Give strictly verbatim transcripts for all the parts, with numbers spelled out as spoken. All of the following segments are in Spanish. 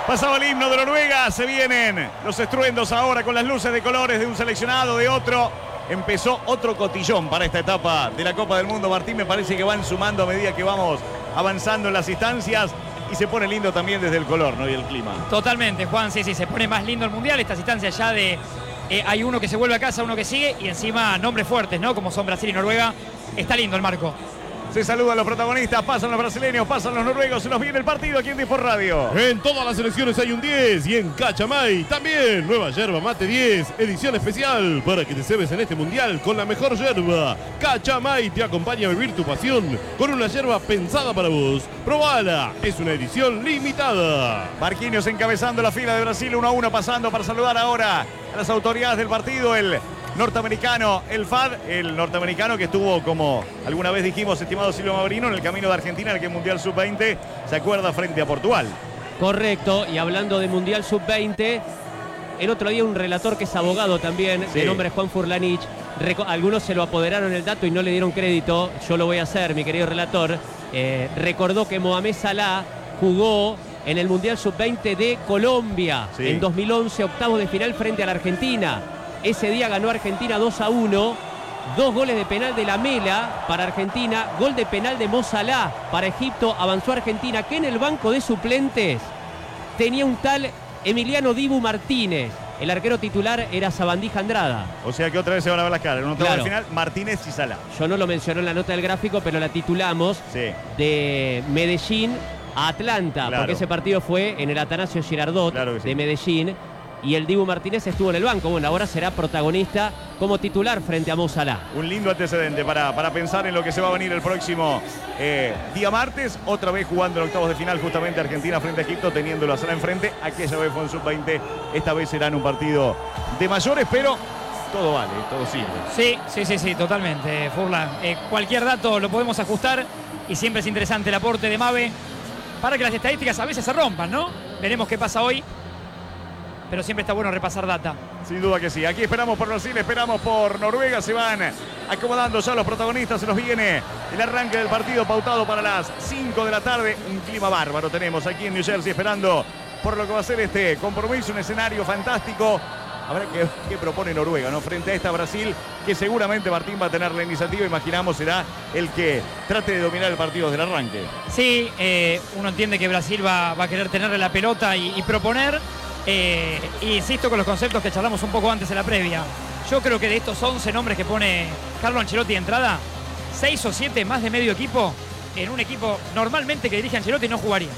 Pasaba el himno de Noruega, se vienen los estruendos ahora con las luces de colores de un seleccionado, de otro. Empezó otro cotillón para esta etapa de la Copa del Mundo. Martín, me parece que van sumando a medida que vamos avanzando en las instancias y se pone lindo también desde el color, ¿no? Y el clima. Totalmente, Juan, sí, sí, se pone más lindo el Mundial. Estas instancias ya de... Eh, hay uno que se vuelve a casa, uno que sigue y encima nombres fuertes, ¿no? Como son Brasil y Noruega. Está lindo el marco. Se saludan los protagonistas, pasan los brasileños, pasan los noruegos, se nos viene el partido aquí en Disport Radio. En todas las selecciones hay un diez y en Cachamay también. Nueva yerba mate diez, edición especial para que te cebes en este mundial con la mejor yerba. Cachamay te acompaña a vivir tu pasión con una yerba pensada para vos. Probala, es una edición limitada. Marquinhos encabezando la fila de Brasil, uno a uno pasando para saludar ahora a las autoridades del partido. El norteamericano, el F A D, el norteamericano que estuvo, como alguna vez dijimos, estimado Silvio Maurino, en el camino de Argentina, en el que Mundial sub veinte, se acuerda, frente a Portugal. Correcto, y hablando de Mundial sub veinte, el otro día un relator que es abogado también, sí, de nombre Juan Furlanich, algunos se lo apoderaron el dato y no le dieron crédito, yo lo voy a hacer, mi querido relator, eh, recordó que Mohamed Salah jugó en el Mundial sub veinte de Colombia, sí, en dos mil once, octavos de final frente a la Argentina. Ese día ganó Argentina dos a uno, dos goles de penal de Lamela para Argentina, gol de penal de Mo Salah para Egipto. Avanzó Argentina, que en el banco de suplentes tenía un tal Emiliano Dibu Martínez. El arquero titular era Sabandija Andrada. O sea que otra vez se van a ver las caras. En un octavo Claro. de final, Martínez y Salah. Yo no lo mencioné en la nota del gráfico, pero la titulamos, sí, de Medellín a Atlanta, claro, porque ese partido fue en el Atanasio Girardot, claro que sí, de Medellín. Y el Dibu Martínez estuvo en el banco. Bueno, ahora será protagonista como titular frente a Mo Salah. Un lindo antecedente para, para pensar en lo que se va a venir el próximo eh, día martes. Otra vez jugando en octavos de final, justamente Argentina frente a Egipto, teniéndolo a Salah enfrente. Aquella vez fue en sub veinte. Esta vez será en un partido de mayores, pero todo vale, todo sirve. Sí, sí, sí, sí, totalmente, Furlan. Eh, cualquier dato lo podemos ajustar y siempre es interesante el aporte de Mabe para que las estadísticas a veces se rompan, ¿no? Veremos qué pasa hoy. Pero siempre está bueno repasar data. Sin duda que sí. Aquí esperamos por Brasil, esperamos por Noruega. Se van acomodando ya los protagonistas. Se nos viene el arranque del partido pautado para las cinco de la tarde. Un clima bárbaro tenemos aquí en New Jersey, esperando por lo que va a ser este compromiso. Un escenario fantástico. A ver qué, qué propone Noruega, ¿no? Frente a esta Brasil, que seguramente Martín va a tener la iniciativa. Imaginamos será el que trate de dominar el partido desde el arranque. Sí, eh, uno entiende que Brasil va, va a querer tenerle la pelota y, y proponer. Eh, insisto con los conceptos que charlamos un poco antes en la previa. Yo creo que de estos once nombres que pone Carlo Ancelotti de entrada, seis o siete más de medio equipo, en un equipo normalmente que dirige Ancelotti no jugaría.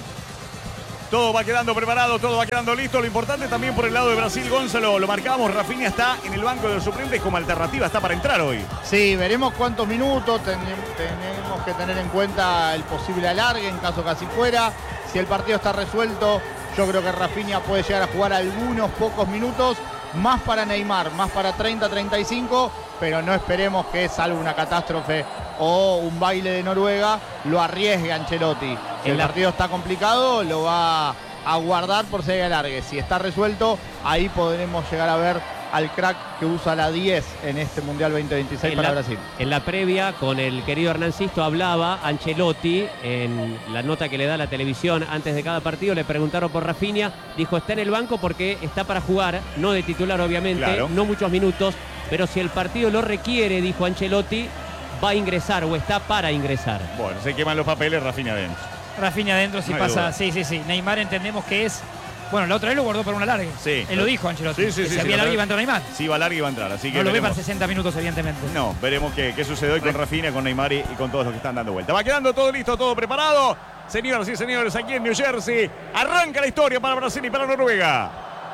Todo va quedando preparado, todo va quedando listo. Lo importante también por el lado de Brasil, Gonzalo, lo marcamos, Rafinha está en el banco de los suplentes como alternativa, está para entrar hoy. Sí, veremos cuántos minutos, ten, tenemos que tener en cuenta el posible alargue en caso que así fuera. Si el partido está resuelto, yo creo que Rafinha puede llegar a jugar algunos pocos minutos, más para Neymar, más para treinta a treinta y cinco, pero no esperemos que, salvo una catástrofe o un baile de Noruega, lo arriesgue Ancelotti. Si el partido está complicado, lo va a guardar por si hay alargue. Si está resuelto, ahí podremos llegar a ver al crack que usa la diez en este Mundial veinte veintiséis para la, Brasil. En la previa, con el querido Hernán Sisto, hablaba Ancelotti en la nota que le da la televisión antes de cada partido. Le preguntaron por Rafinha, dijo está en el banco porque está para jugar, no de titular obviamente, claro, no muchos minutos, pero si el partido lo requiere, dijo Ancelotti, va a ingresar o está para ingresar. Bueno, se queman los papeles, Rafinha adentro. Rafinha adentro si no pasa, duda. sí, sí, sí. Neymar entendemos que es... Bueno, la otra vez lo guardó para una larga. Sí. Él lo dijo, Ancelotti. Sí, sí, que sí. si sí, había sí, larga iba a entrar Neymar. Sí, va larga y va a entrar, así que no lo ve veremos. para sesenta minutos, evidentemente. No, veremos qué, qué sucede hoy con Rafinha, con Neymar y, y con todos los que están dando vuelta. Va quedando todo listo, todo preparado. Señoras y señores, aquí en New Jersey, arranca la historia para Brasil y para Noruega.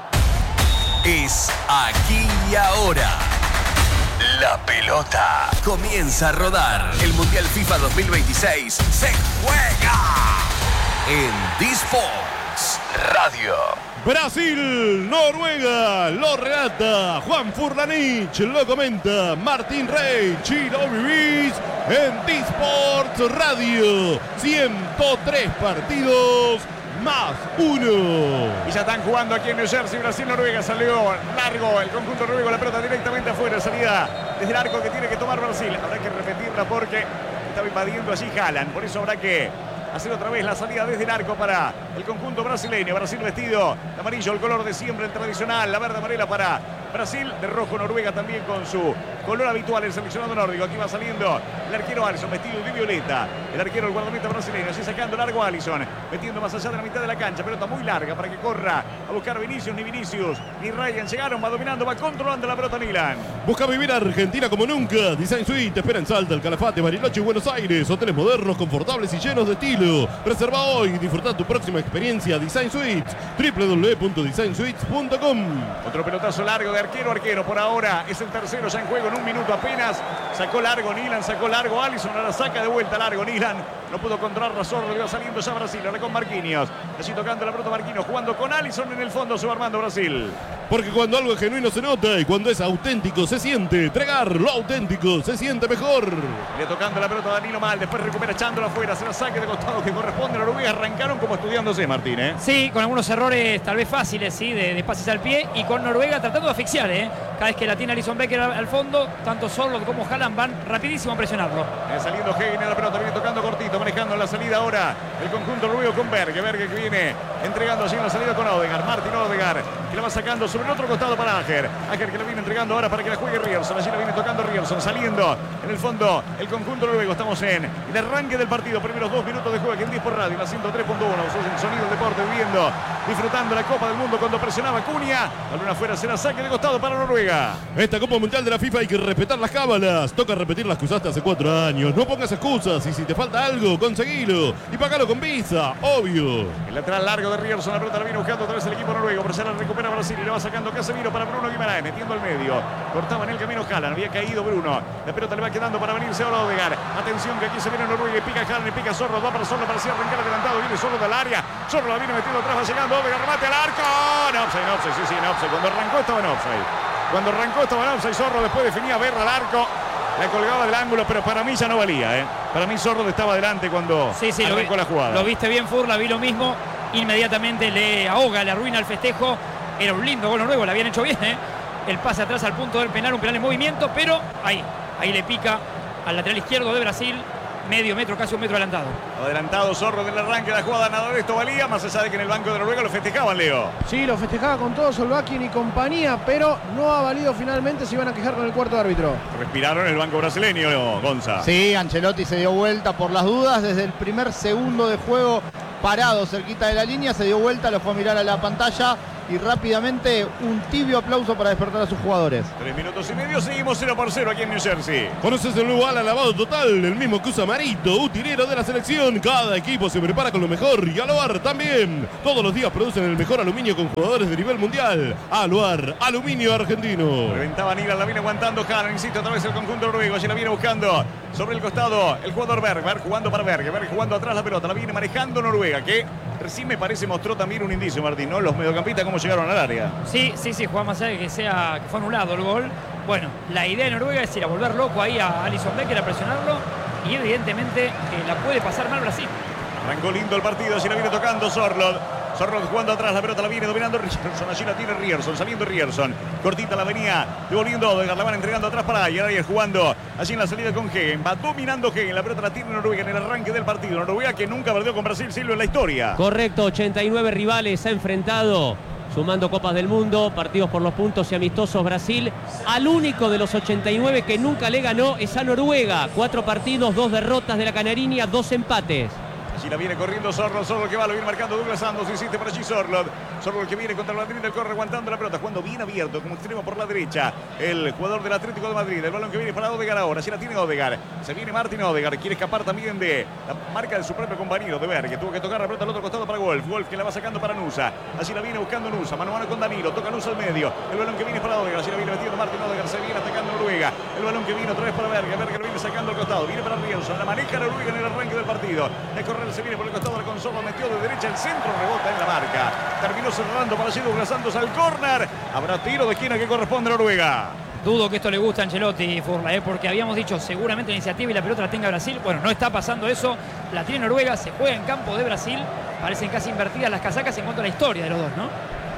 Es aquí y ahora. La pelota comienza a rodar. El Mundial FIFA dos mil veintiséis se juega en Disports Radio. Brasil, Noruega, lo relata Juan Furlanich, lo comenta Martín Rey, Chilo Vivís en Disports Radio. ciento tres partidos más uno. Y ya están jugando aquí en New Jersey, Brasil, Noruega. Salió largo el conjunto noruego, la pelota directamente afuera. Salida desde el arco que tiene que tomar Brasil. Habrá que repetirla porque estaba invadiendo allí Haaland. Por eso habrá que hacer otra vez la salida desde el arco para el conjunto brasileño. Brasil vestido de amarillo, el color de siempre, el tradicional, la verde amarela para Brasil, de rojo Noruega también con su color habitual, el seleccionado nórdico. Aquí va saliendo el arquero Alisson vestido de violeta, el arquero, el guardameta brasileño, así sacando largo Alisson, metiendo más allá de la mitad de la cancha, pelota muy larga para que corra a buscar Vinicius, ni Vinicius ni Ryan llegaron, va dominando, va controlando la pelota Milan. Busca vivir Argentina como nunca. Design Suite te espera en Salta, el Calafate, Bariloche y Buenos Aires. Hoteles modernos, confortables y llenos de estilo. Reserva hoy y disfruta tu próxima experiencia. Design Suites, w w w punto design suites punto com. Otro pelotazo largo de arquero a arquero. Por ahora es el tercero ya en juego en un minuto apenas. Sacó largo Nilan, sacó largo Alisson. Ahora saca de vuelta largo Nilan. No pudo controlar Razorro, le va saliendo ya Brasil. Ahora con Marquinhos. Así tocando la pelota Marquinhos, jugando con Alisson en el fondo. Se va armando Brasil. Porque cuando algo es genuino se nota y cuando es auténtico se siente. Tregar, lo auténtico se siente mejor. Le tocando la pelota a Danilo mal. Después recupera echándola afuera. Se la saque de costado que corresponde a Noruega. Arrancaron como estudiándose, Martín, ¿eh? Sí, con algunos errores tal vez fáciles, sí, de, de pases al pie. Y con Noruega tratando de asfixiar, ¿eh? Cada vez que la tiene Alisson Becker al, al fondo, tanto Sorloth como Haaland van rapidísimo a presionarlo. Eh, saliendo Hagen en la pelota, viene tocando cortito, manejando la salida ahora el conjunto noruego con Berge. Berge que viene entregando así en la salida con Odegaard. Martin Odegaard que la va sacando sobre el otro costado para Ajer. Ajer que la viene entregando ahora para que la juegue Ryerson. Allí la viene tocando Ryerson, saliendo en el fondo el conjunto noruego. Estamos en el arranque del partido, primeros dos minutos de juego aquí en diez por radio, en la ciento tres punto uno. El sonido del deporte, viviendo, disfrutando la Copa del Mundo cuando presionaba Cunha. La luna afuera, será saque de costado para Noruega. Esta Copa Mundial de la FIFA hay que respetar las cábalas. Toca repetir las que usaste hace cuatro años. No pongas excusas y si te falta algo, conseguilo. Y pagalo con Visa, obvio. El lateral largo de Ryerson, la pelota la viene buscando otra vez el equipo noruego. Pero se la recupera Brasil y le va sacando Casemiro para Bruno Guimaraes, metiendo al medio. Cortaba en el camino Haaland, había caído Bruno. La pelota le va quedando para venirse ahora Odegaard. Atención que aquí se viene Noruega y pica Haaland y pica Sorloth. Va para Sorloth para así arrancar adelantado. Viene Sorloth del área. Sorloth la viene metiendo atrás, va llegando Odegaard, remate al arco. No, offside, no, offside, sí, sí, no, offside. Cuando arrancó estaba en offside. Cuando arrancó estaba en offside Sorloth, después definía Berra al arco. La colgaba del ángulo, pero para mí ya no valía, ¿eh? Para mí Sorloth estaba adelante cuando sí, sí, arrancó lo, la jugada. Lo viste bien, Furla, vi lo mismo. Inmediatamente le ahoga, le arruina el festejo. Era un lindo gol noruego, la habían hecho bien, ¿eh? El pase atrás al punto del penal, un penal en movimiento, pero ahí, ahí le pica al lateral izquierdo de Brasil. Medio metro, casi un metro adelantado. Adelantado Sorloth del arranque de la jugada, nada de esto valía, más allá de que en el banco de Noruega lo festejaban, Leo. Sí, lo festejaba con todo Solbakken y compañía, pero no ha valido finalmente, se iban a quejar con el cuarto árbitro. Respiraron el banco brasileño, Gonza. Sí, Ancelotti se dio vuelta por las dudas, desde el primer segundo de juego parado cerquita de la línea, se dio vuelta, lo fue a mirar a la pantalla y rápidamente un tibio aplauso para despertar a sus jugadores. Tres minutos y medio, seguimos cero por cero aquí en New Jersey. ¿Conoces el nuevo ala lavado total? El mismo que usa Marito, utilero de la selección. Cada equipo se prepara con lo mejor y Aluar también. Todos los días producen el mejor aluminio con jugadores de nivel mundial. Aluar, aluminio argentino. Reventaba Nilan, la viene aguantando Haaland, insiste otra vez el conjunto noruego, allí la viene buscando sobre el costado el jugador Berg, Berg jugando para Berg, Berg jugando atrás la pelota, la viene manejando Noruega, que recién me parece mostró también un indicio, Martín, ¿no? Los mediocampistas cómo llegaron al área. Sí, sí, sí, Juan, más allá de que sea que fue anulado el gol. Bueno, la idea de Noruega es ir a volver loco ahí a Alisson Becker, a presionarlo, y evidentemente eh, la puede pasar mal Brasil. Arrancó lindo el partido, allí la viene tocando Sorloth. Sorloth jugando atrás, la pelota la viene dominando Ryerson, allí la tiene Ryerson, saliendo Ryerson. Cortita la venía devolviendo Odegaard, la van entregando atrás para Ayer, Ayer jugando allí en la salida con Hagen. Va dominando Hagen, la pelota la tiene Noruega en el arranque del partido. Noruega que nunca perdió con Brasil, Silvio, en la historia. Correcto, ochenta y nueve rivales ha enfrentado, sumando Copas del Mundo, partidos por los puntos y amistosos. Brasil, al único de los ochenta y nueve que nunca le ganó es a Noruega. Cuatro partidos, dos derrotas de la Canariña, dos empates. Allí la viene corriendo Sorloth, Sorloth que va, lo viene marcando Douglas Santos, insiste para allí Sorloth. Sorloth que viene contra el Madrid del corre, aguantando la pelota, jugando bien abierto como extremo por la derecha. El jugador del Atlético de Madrid, el balón que viene para Odegaard ahora, allí la tiene Odegaard. Se viene Martin Odegaard, quiere escapar también de la marca de su propio compañero de Berg, que tuvo que tocar la pelota al otro costado para Wolf. Wolf que la va sacando para Nusa, allí la viene buscando Nusa, mano a mano con Danilo, toca Nusa al medio. El balón que viene para Odegaard, allí la viene metiendo Martin Odegaard, se viene atacando Noruega. El balón que viene otra vez para Berg, Berg lo viene sacando al costado, viene para Ryerson, la maneja Noruega en el arranque del partido. El correr se viene por el costado con Sorloth, metió de derecha el centro, rebota en la marca. Terminó cerrando para allí Douglas Santos al córner. Habrá tiro de esquina que corresponde a Noruega. Dudo que esto le guste a Ancelotti, Furla, ¿eh? Porque habíamos dicho seguramente la iniciativa y la pelota la tenga Brasil. Bueno, no está pasando eso. La tiene Noruega, se juega en campo de Brasil. Parecen casi invertidas las casacas en cuanto a la historia de los dos, ¿no?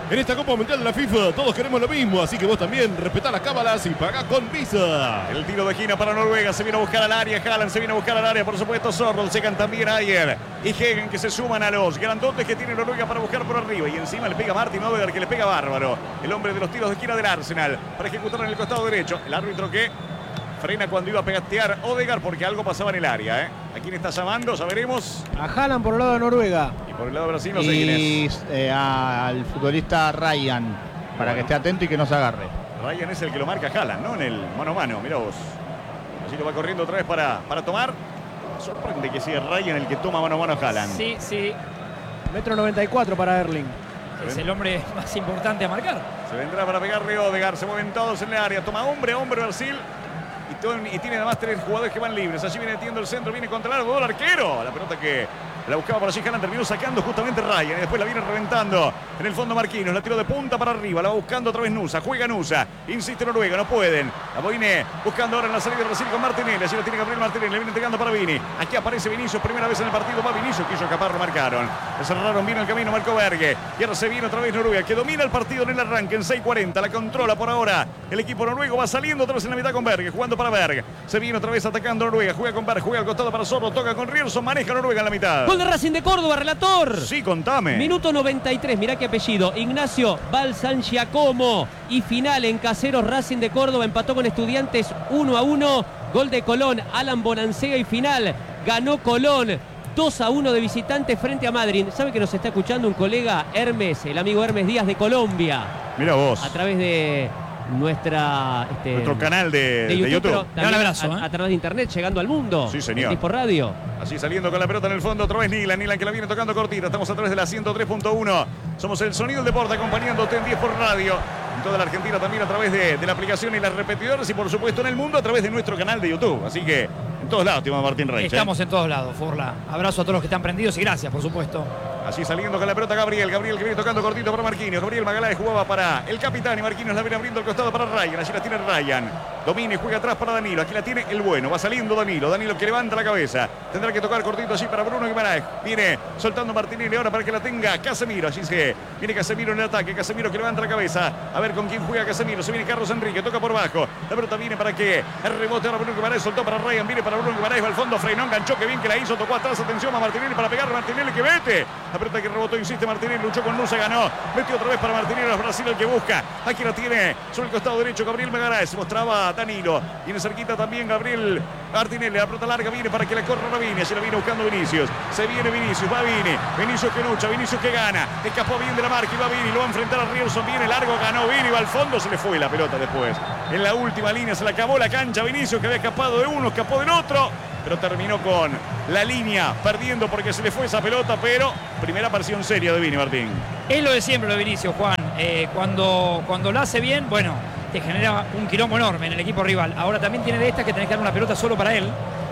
En esta Copa Mundial de la FIFA todos queremos lo mismo, así que vos también respetá las cámaras y pagá con Visa. El tiro de esquina para Noruega, se viene a buscar al área, Haaland se viene a buscar al área, por supuesto Zorro, llegan también Ayer y Hegen que se suman a los grandotes que tiene Noruega para buscar por arriba y encima le pega Martin Odegaard que le pega bárbaro, el hombre de los tiros de esquina del Arsenal, para ejecutar en el costado derecho, el árbitro que frena cuando iba a pegatear Odegaard porque algo pasaba en el área. ¿eh? ¿A quién está llamando? Ya veremos. A Haaland por el lado de Noruega. Y por el lado de Brasil no sé Y quién es. eh, al futbolista Ryan, para Bueno. que esté atento y que no se agarre. Ryan es el que lo marca Haaland, ¿no? En el mano a mano, mirá vos. Así que va corriendo otra vez para, para tomar. Sorprende que sea Ryan el que toma mano a mano a Haaland. Sí, sí. Metro noventa y cuatro para Erling. Es el hombre más importante a marcar. Se vendrá para pegarle Odegaard. Se mueven todos en el área. Toma hombre a hombre Brasil. Y, todo- y tiene además tres jugadores que van libres. Allí viene tiendo el centro. Viene contra el arco. El arquero. La pelota que la buscaba por allí. Haaland terminó sacando justamente Ryan. Y después la viene reventando. En el fondo Marquinhos. La tiró de punta para arriba. La va buscando otra vez Nusa. Juega Nusa. Insiste Noruega. No pueden. La viene buscando ahora en la salida de Brasil con Martinelli. Allí la tiene Gabriel Martinelli. Le viene entregando para Vini. Aquí aparece Vinicius. Primera vez en el partido. Va Vinicius. Quiso escapar. Lo marcaron. Le cerraron bien el camino. Marcó Berge. Y ahora se viene otra vez Noruega. Que domina el partido en el arranque. En seis cuarenta. La controla por ahora. El equipo noruego va saliendo otra vez en la mitad con Berge. Jugando para Berge. Se viene otra vez atacando Noruega. Juega con Berge. Juega al costado para Zorro. Toca con Rierson. Maneja Noruega en la mitad. Gol de Racing de Córdoba, relator. Sí, contame. Minuto noventa y tres, mirá qué apellido. Ignacio Balsangiacomo. Y final en Caseros, Racing de Córdoba empató con Estudiantes uno a uno. Gol de Colón, Alan Bonancea y final. Ganó Colón dos a uno de visitante frente a Madrid. ¿Sabe que nos está escuchando un colega, Hermes, el amigo Hermes Díaz de Colombia? Mira vos. A través de nuestra este, Nuestro canal de, de YouTube, de YouTube. pero también Un abrazo, a, ¿eh? a través de internet, llegando al mundo. Sí, señor. En Dispo Radio. Así saliendo con la pelota en el fondo, otra vez Nilan, Nilan que la viene tocando cortita. Estamos a través de la ciento tres punto uno. Somos el sonido del deporte acompañándote en diez por radio. En toda la Argentina también a través de, de la aplicación y las repetidoras y por supuesto en el mundo a través de nuestro canal de YouTube. Así que en todos lados, Timo Martín Reich. Estamos en todos lados, Furla. Abrazo a todos los que están prendidos y gracias, por supuesto. Así saliendo con la pelota Gabriel. Gabriel que viene tocando cortito para Marquinhos. Gabriel Magaláes jugaba para el capitán y Marquinhos la viene abriendo al costado para Ryan. Allí la tiene Ryan. Domina y juega atrás para Danilo. Aquí la tiene el bueno. Va saliendo Danilo. Danilo que levanta la cabeza. Tendrá que tocar cortito allí para Bruno Guimaraes. Viene soltando Martinelli ahora para que la tenga Casemiro. Allí se viene Casemiro en el ataque. Casemiro que levanta la cabeza. A ver con quién juega Casemiro. Se viene Carlos Enrique. Toca por bajo. La pelota viene para que el rebote ahora Bruno Guimaraes. Soltó para Ryan. Viene para Bruno Guimaraes. Va al fondo. Frenó. Enganchó. Que bien que la hizo. Tocó atrás. Atención a Martinelli para pegar. Martinelli que vete. La pelota que rebotó. Insiste Martinelli. Luchó con Nusa. Ganó. Metió otra vez para Martinelli. Es Brasil el que busca. Aquí la tiene sobre el costado derecho Gabriel Magaláes. Mostraba Danilo. Viene cerquita también Gabriel Martinelli. La pelota larga viene para que la corra Vini. Se la viene buscando Vinicius. Se viene Vinicius. Va Vini. Vinicius que lucha. Vinicius que gana. Escapó bien de la marca. Y va Vini. Lo va a enfrentar a Rierson. Viene largo. Ganó Vini. Va al fondo. Se le fue la pelota después. En la última línea se le acabó la cancha. Vinicius que había escapado de uno. Escapó del otro. Pero terminó con la línea perdiendo porque se le fue esa pelota. Pero primera aparición seria de Vini, Martín. Es lo de siempre, lo de Vinicius, Juan. Eh, cuando, cuando lo hace bien, bueno, te genera un quilombo enorme en el equipo rival. Ahora también tiene de estas que tenés que dar una pelota solo para él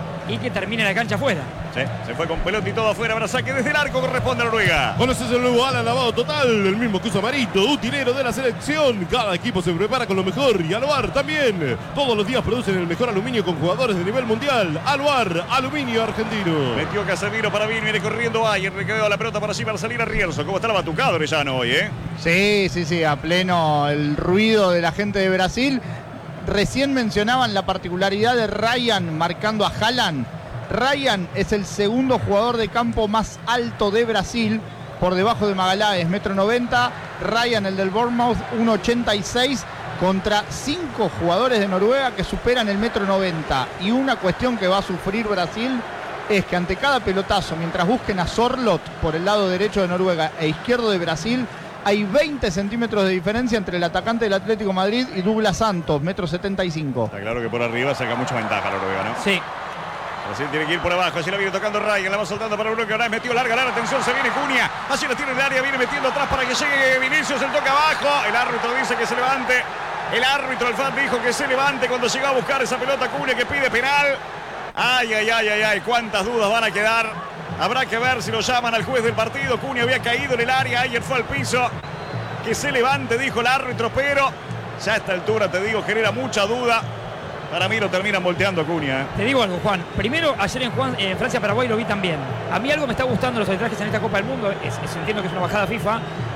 y que termine la cancha afuera. Sí, se fue con pelota y todo afuera. Ahora saque desde el arco, corresponde a Noruega. ¿Conoces el nuevo Alan Lavado Total? El mismo que usa Marito, utilero de la selección. Cada equipo se prepara con lo mejor y Aluar también. Todos los días producen el mejor aluminio con jugadores de nivel mundial. Aluar, aluminio argentino. Metió Casemiro para Vini, viene corriendo Ayer, le quedó la pelota para allí para salir a Rierson. ¿Cómo está la batucada Orellano hoy, eh? Sí, sí, sí, a pleno el ruido de la gente de Brasil. Recién mencionaban la particularidad de Ryan marcando a Haaland. Ryan es el segundo jugador de campo más alto de Brasil, por debajo de Magaláes, metro noventa. Ryan, el del Bournemouth, uno ochenta y seis, contra cinco jugadores de Noruega que superan el metro noventa. Y una cuestión que va a sufrir Brasil es que ante cada pelotazo, mientras busquen a Sorloth por el lado derecho de Noruega e izquierdo de Brasil, hay veinte centímetros de diferencia entre el atacante del Atlético de Madrid y Douglas Santos, metro setenta y cinco. Está claro que por arriba saca mucha ventaja Noruega, ¿no? Sí. Brasil tiene que ir por abajo, allí la viene tocando Ryan, la va soltando para Bruno, que ahora metió larga, larga, atención, se viene Cunha, allí la tiene en el área, viene metiendo atrás para que llegue Vinicius, el toque abajo, el árbitro dice que se levante, el árbitro, el F A T dijo que se levante cuando llegó a buscar esa pelota Cunha que pide penal. Ay, ay, ay, ay, ay, cuántas dudas van a quedar, habrá que ver si lo llaman al juez del partido. Cunha había caído en el área, ayer fue al piso, que se levante, dijo el árbitro, pero ya a esta altura, te digo, genera mucha duda. Para mí lo terminan volteando a Cunha. ¿eh? Te digo algo, Juan. Primero, ayer en, Juan, en Francia-Paraguay lo vi también. A mí algo me está gustando los arbitrajes en esta Copa del Mundo. Es, es, entiendo que es una bajada FIFA.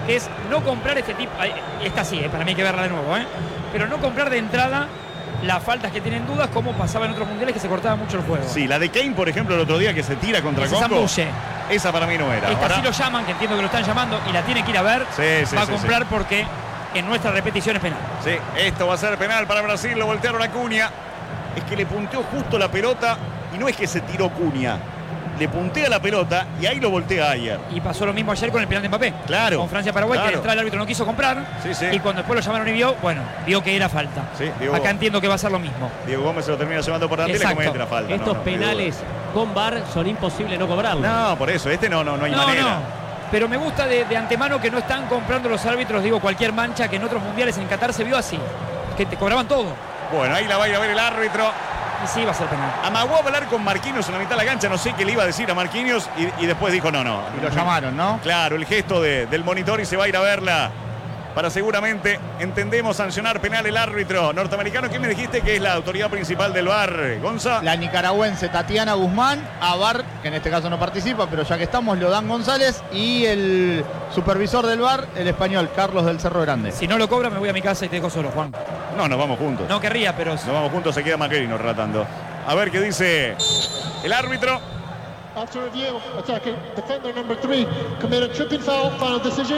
que es no comprar este tipo, esta sí, eh, para mí hay que verla de nuevo, ¿eh? Pero no comprar de entrada las faltas que tienen dudas, como pasaba en otros mundiales que se cortaba mucho el juego. Sí, la de Kane, por ejemplo, el otro día que se tira contra Ese Congo. zambulle. Esa para mí no era. Esta Ahora- sí lo llaman, que entiendo que lo están llamando y la tiene que ir a ver. Sí, sí, va a sí, comprar sí. porque en nuestra repetición es penal. Sí, esto va a ser penal para Brasil, lo voltearon a Cunha. Es que le punteó justo la pelota y no es que se tiró Cunha. Le puntea la pelota y ahí lo voltea ayer. Y pasó lo mismo ayer con el penal de Mbappé. Claro. Con Francia-Paraguay, claro. que de entrada el árbitro no quiso comprar. Sí, sí. Y cuando después lo llamaron y vio, bueno, vio que era falta. Sí, Diego, Acá entiendo que va a ser lo mismo. Diego Gómez se lo termina llevando por delante y le Exacto. comete la falta. Estos No, no, penales con V A R son imposibles no cobrarlos. No, por eso, este no, no, no hay No, manera. no. Pero me gusta de, de antemano que no están comprando los árbitros, digo, cualquier mancha que en otros mundiales en Qatar se vio así. Que te cobraban todo. Bueno, ahí la va a ir a ver el árbitro. Y sí, va a ser penal. Amagó a hablar con Marquinhos en la mitad de la cancha, no sé qué le iba a decir a Marquinhos y, y después dijo no, no. Y lo llamaron, ¿no? Claro, el gesto de- del monitor y se va a ir a verla para seguramente, entendemos, sancionar penal el árbitro norteamericano. ¿Qué me dijiste que es la autoridad principal del V A R, Gonza? La nicaragüense Tatiana Guzmán, a V A R, que en este caso no participa, pero ya que estamos, Lodán González, y el supervisor del V A R, el español, Carlos del Cerro Grande. Si no lo cobra, me voy a mi casa y te dejo solo, Juan. No, nos vamos juntos. No querría, pero... Nos vamos juntos, se queda Maquerino relatando. A ver qué dice el árbitro. After review, attacking defender number three committed tripping foul, final decision.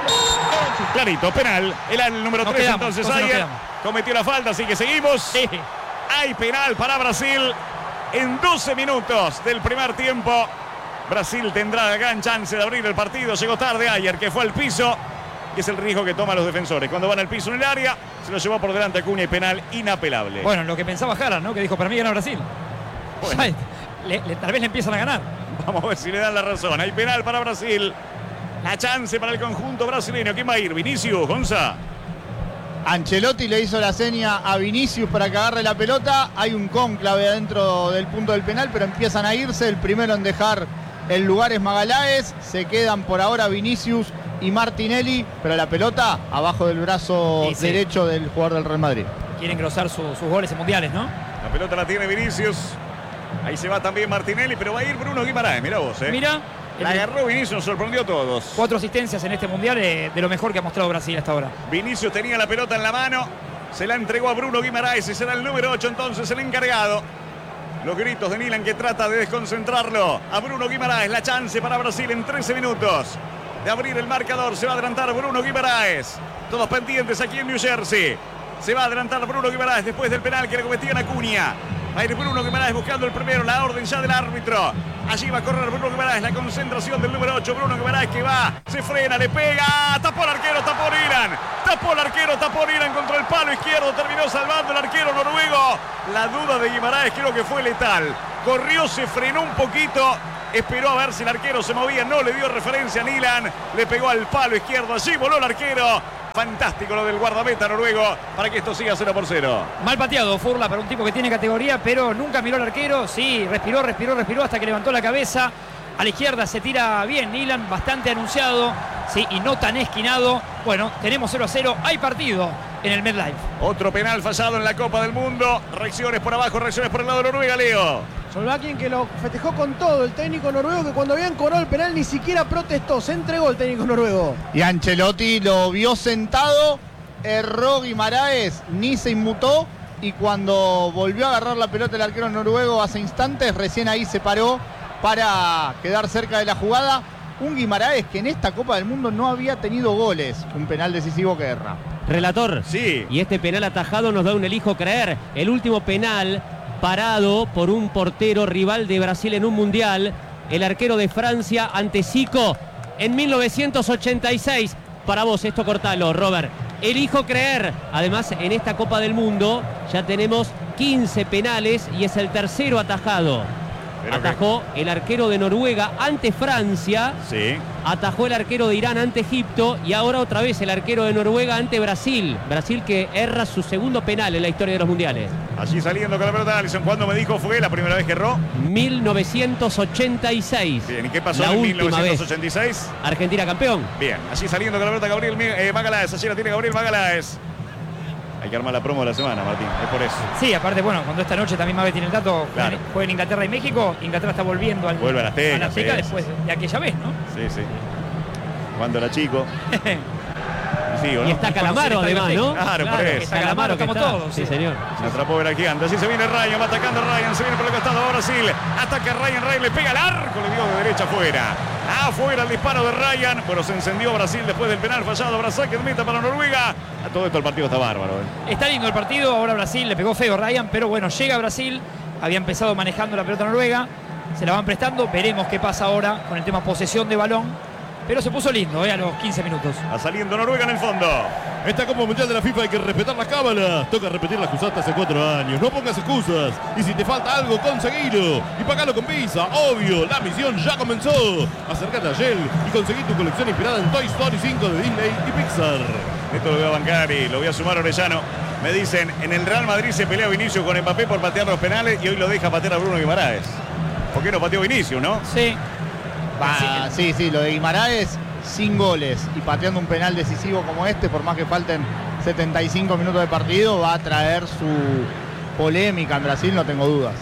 Clarito, penal. El, el número Nos tres quedamos, entonces entonces nos ayer quedamos. cometió la falta, así que seguimos. Sí. Hay penal para Brasil en doce minutos del primer tiempo. Brasil tendrá gran chance de abrir el partido. Llegó tarde ayer, que fue al piso. Y es el riesgo que toman los defensores. Cuando van al piso en el área, se lo llevó por delante a Cunha y penal inapelable. Bueno, lo que pensaba Jara, ¿no? Que dijo, para mí gana Brasil. Bueno. Ya, le- le- tal vez le empiezan a ganar. Vamos a ver si le dan la razón. Hay penal para Brasil. La chance para el conjunto brasileño. ¿Quién va a ir? Vinicius, Gonza. Ancelotti le hizo la seña a Vinicius para que agarre la pelota. Hay un cónclave adentro del punto del penal, pero empiezan a irse. El primero en dejar el lugar es Magaláes. Se quedan por ahora Vinicius y Martinelli, pero la pelota abajo del brazo Sí, sí. derecho del jugador del Real Madrid. Quieren engrosar su- sus goles en mundiales, ¿no? La pelota la tiene Vinicius. Ahí se va también Martinelli, pero va a ir Bruno Guimaraes. Mirá vos, ¿eh? Mira, La el- agarró Vinicius, nos sorprendió a todos. cuatro asistencias en este mundial, eh, de lo mejor que ha mostrado Brasil hasta ahora. Vinicius tenía la pelota en la mano. Se la entregó a Bruno Guimaraes y será el número ocho entonces el encargado. Los gritos de Nilan que trata de desconcentrarlo. A Bruno Guimaraes, la chance para Brasil en trece minutos de abrir el marcador. Se va a adelantar Bruno Guimaraes. Todos pendientes aquí en New Jersey. Se va a adelantar Bruno Guimaraes después del penal que le cometían a Cunha. Va a ir Bruno Guimaraes buscando el primero, la orden ya del árbitro. Allí va a correr Bruno Guimaraes, la concentración del número ocho. Bruno Guimaraes que va, se frena, le pega. Tapó el arquero, tapó Nilan. Tapó el arquero, tapó Nilan contra el palo izquierdo. Terminó salvando el arquero noruego. La duda de Guimaraes creo que fue letal. Corrió, se frenó un poquito. Esperó a ver si el arquero se movía. No le dio referencia a Nilan. Le pegó al palo izquierdo. Allí voló el arquero. Fantástico lo del guardameta noruego para que esto siga cero por cero. Mal pateado Furla para un tipo que tiene categoría, pero nunca miró al arquero. Sí, respiró, respiró, respiró hasta que levantó la cabeza. A la izquierda se tira bien Nilan, bastante anunciado, sí, y no tan esquinado. Bueno, tenemos cero a cero. Hay partido en el MetLife. Otro penal fallado en la Copa del Mundo. Reacciones por abajo, reacciones por el lado de Noruega, Leo. Solbakken, que lo festejó con todo, el técnico noruego, que cuando habían cobrado el penal ni siquiera protestó, se entregó el técnico noruego. Y Ancelotti lo vio sentado, erró Guimaraes, ni se inmutó, y cuando volvió a agarrar la pelota el arquero noruego hace instantes, recién ahí se paró para quedar cerca de la jugada. Un Guimaraes que en esta Copa del Mundo no había tenido goles, un penal decisivo que erra. Relator. Sí. Y este penal atajado nos da un elijo creer. El último penal parado por un portero rival de Brasil en un mundial. El arquero de Francia ante Zico en mil novecientos ochenta y seis. Para vos, esto cortalo, Robert. Elijo creer. Además, en esta Copa del Mundo ya tenemos quince penales y es el tercero atajado. Pero Atajó el arquero de Noruega ante Francia. Sí. Atajó el arquero de Irán ante Egipto y ahora otra vez el arquero de Noruega ante Brasil. Brasil que erra su segundo penal en la historia de los mundiales. Allí saliendo con la pelota Alisson. ¿Cuándo me dijo fue la primera vez que erró? mil novecientos ochenta y seis. Bien, ¿y qué pasó La en última mil novecientos ochenta y seis? vez. Argentina campeón. Bien, allí saliendo con la pelota Gabriel eh, Magaláes. Allí la tiene Gabriel Magaláes. Hay que armar la promo de la semana, Martín. Es por eso. Sí, aparte, bueno, cuando esta noche también Mabe tiene el dato, Claro. juega en Inglaterra y México. Inglaterra está volviendo al, Vuelve a la Azteca, a la Azteca sí, después de aquella vez, ¿no? Sí, sí. Cuando era chico. Sí, ¿o no? Y está Calamaro además, ¿no? Claro, por eso. Está Calamaro, estamos está. todos. Sí, sí. señor. Se atrapó Veraquiando. Así se viene Ryan, va atacando Ryan. Se viene por el costado a Brasil. Ataca Ryan, Ryan le pega al arco. Le dio de derecha afuera. Afuera el disparo de Ryan. Bueno, se encendió Brasil después del penal fallado. Brasil que meta para Noruega. A todo esto el partido está bárbaro. ¿eh? Está lindo el partido. Ahora Brasil le pegó feo Ryan, pero bueno, llega Brasil. Había empezado manejando la pelota Noruega. Se la van prestando. Veremos qué pasa ahora con el tema posesión de balón. Pero se puso lindo, ¿eh? A los quince minutos. Va saliendo Noruega en el fondo. Esta Copa Mundial de la FIFA hay que respetar las cábalas. Toca repetir las que usaste hace cuatro años. No pongas excusas. Y si te falta algo, conseguilo. Y pagalo con Visa. Obvio, la misión ya comenzó. Acércate a Shell y conseguí tu colección inspirada en Toy Story cinco de Disney y Pixar. Esto lo voy a bancar y lo voy a sumar a Orellano. Me dicen, en el Real Madrid se pelea Vinicius con Mbappé por patear los penales y hoy lo deja patear a Bruno Guimaraes. ¿Por qué no pateó Vinicius, no? Sí. Va, sí, sí, lo de Guimaraes sin goles y pateando un penal decisivo como este, por más que falten setenta y cinco minutos de partido, va a traer su polémica en Brasil, no tengo dudas.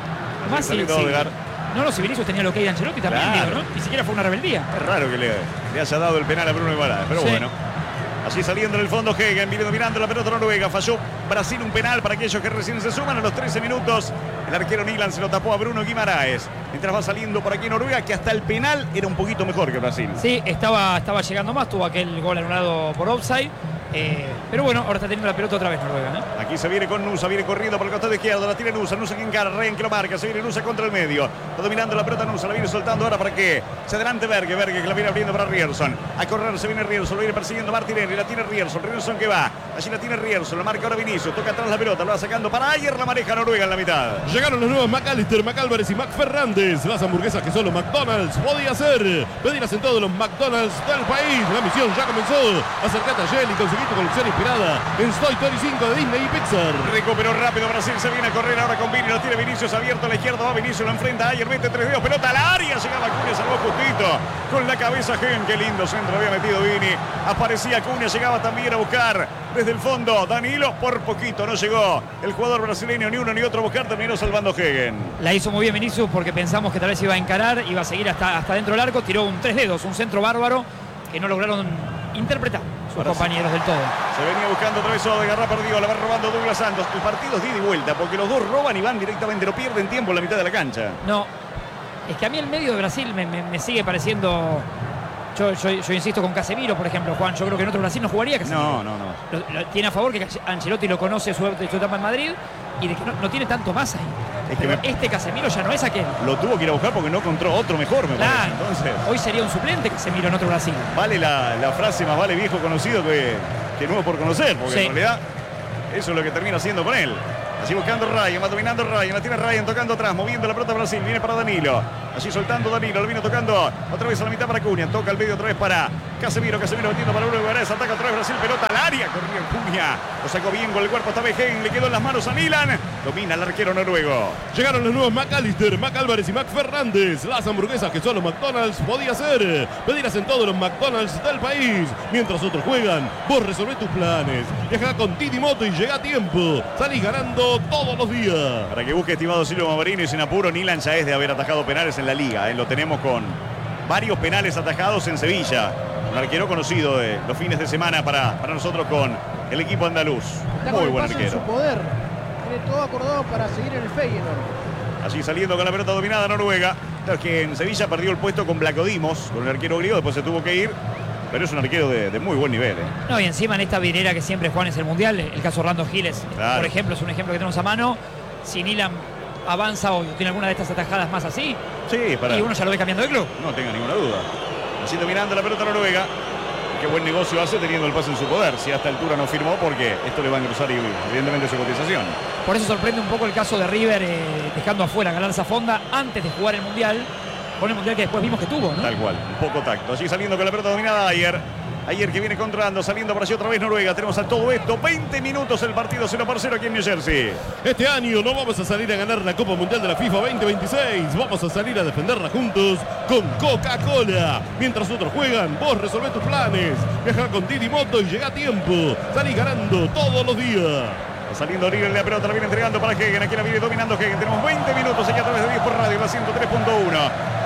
Más si, si, no, no, si Vinicius tenía lo que hay de Ancelotti también, Claro. digo, ¿no? Ni siquiera fue una rebeldía. Es raro que le, le haya dado el penal a Bruno Guimaraes, pero Sí. bueno. Así saliendo en el fondo Hegen, viene dominando la pelota Noruega. Falló Brasil un penal para aquellos que recién se suman a los trece minutos. El arquero Nilan se lo tapó a Bruno Guimaraes. Mientras va saliendo por aquí Noruega, que hasta el penal era un poquito mejor que Brasil. Sí, estaba, estaba llegando más, tuvo aquel gol anulado por offside. Eh, pero bueno, ahora está teniendo la pelota otra vez Noruega, ¿eh? Aquí se viene con Nusa, viene corriendo por el costado izquierdo, la tiene Nusa, Nusa que encara, Ryan que lo marca, se viene Nusa contra el medio, está dominando la pelota Nusa, la viene soltando ahora para que se adelante Berge, Berge que la viene abriendo para Rierson, a correr se viene Rierson, lo viene persiguiendo Martinelli, la tiene Rierson, Rierson que va, allí la tiene Rierson, la marca ahora Vinicius, toca atrás la pelota, lo va sacando para Ayer, la maneja Noruega en la mitad. Llegaron los nuevos McAllister, McAlvarez y McFernández. Las hamburguesas que solo McDonald's podía hacer. Pedirlas en todos los McDonald's del país. La misión ya comenzó. Acercate a Shell y conseguí tu colección inspirada en Toy Story cinco de Disney y Pixar. Recuperó rápido Brasil, se viene a correr ahora con Vini, lo tiene Vinicius abierto a la izquierda, va Vinicius, lo enfrenta a Ayer, mete tres dedos, pelota al área, llegaba Cunha, salvó justito, con la cabeza Gen, qué lindo centro había metido Vini, aparecía Cunha, llegaba también a buscar desde el fondo Danilo, por poquito no llegó el jugador brasileño, ni uno ni otro a buscar, terminó salvando Hegen. La hizo muy bien Vinicius porque pensamos que tal vez iba a encarar, iba a seguir hasta, hasta dentro del arco, tiró un tres dedos, un centro bárbaro que no lograron interpretar sus Ahora compañeros sí. del todo. Se venía buscando otra vez Odegaard, perdió, la va robando Douglas Santos. El partido es de ida y vuelta porque los dos roban y van directamente, no pierden tiempo en la mitad de la cancha. No, es que a mí el medio de Brasil me, me- me sigue pareciendo. Yo, yo- yo insisto con Casemiro, por ejemplo, Juan. Yo creo que en otro Brasil no jugaría Casemiro. No, no, no. Lo- lo- tiene a favor que Ancelotti lo conoce su, su etapa en Madrid y de que no, no tiene tanto más ahí. Es que Pero me- este Casemiro ya no es aquel. Lo tuvo que ir a buscar porque no encontró otro mejor, me Claro. parece. Entonces, Hoy sería un suplente Casemiro en otro Brasil. vale la, la frase más vale viejo conocido que, que nuevo por conocer, porque Sí. en realidad eso es lo que termina haciendo con él. Así buscando Ryan, va dominando Ryan, la tiene Ryan tocando atrás, moviendo la pelota Brasil, viene para Danilo. Allí soltando Danilo, lo vino tocando otra vez a la mitad para Cunha, toca al medio otra vez para Casemiro, Casemiro metiendo para Bruno Guimaraes, ataca otra vez Brasil, pelota al área, corría Cunha, lo sacó bien con el cuerpo hasta Bején, le quedó en las manos a Milan, domina el arquero noruego. Llegaron los nuevos McAllister, McAlvarez y McFernández. Las hamburguesas que solo McDonald's podía hacer. Pedirlas en todos los McDonald's del país. Mientras otros juegan, vos resolvés tus planes. Viaja con Didi Moto y llega a tiempo. Salís ganando todos los días. Para que busque, estimado Silvio Mavarino, y sin apuro, Nilan ya es de haber atajado penales en la liga. ¿eh? Lo tenemos con varios penales atajados en Sevilla. Un arquero conocido de los fines de semana para, para nosotros con el equipo andaluz. Está con Muy el buen pase en arquero. su poder. Tiene todo acordado para seguir en el Feyenoord. Allí saliendo con la pelota dominada Noruega. Claro que en Sevilla perdió el puesto con Blacodimos, con el arquero griego, después se tuvo que ir. Pero es un arquero de, de muy buen nivel. ¿eh? No, y encima en esta vidriera que siempre Juan es el mundial, el caso Orlando Giles, Claro. por ejemplo, es un ejemplo que tenemos a mano. Si Nilan avanza hoy, tiene alguna de estas atajadas más así, Sí, para. y uno ya lo ve cambiando de club. No tenga ninguna duda. Así dominando la pelota Noruega. Qué buen negocio hace teniendo el pase en su poder. Si a esta altura no firmó, porque esto le va a engrosar y evidentemente su cotización. Por eso sorprende un poco el caso de River eh, dejando afuera a Galarza Fonda antes de jugar el mundial, con el mundial que después vimos que tuvo, ¿no? Tal cual, un poco tacto. Allí saliendo con la pelota dominada Ayer. Ayer que viene controlando, saliendo por allí otra vez Noruega. Tenemos a todo esto, veinte minutos el partido cero por cero aquí en New Jersey. Este año no vamos a salir a ganar la Copa Mundial de la FIFA veinte veintiséis. Vamos a salir a defenderla juntos con Coca-Cola. Mientras otros juegan, vos resolvés tus planes. Viaja con Didi Moto y llega a tiempo. Salís ganando todos los días. Saliendo River, la pelota la viene entregando para Hegen. Aquí la viene dominando Hegen. Tenemos veinte minutos aquí a través de diez por radio, la ciento tres punto uno.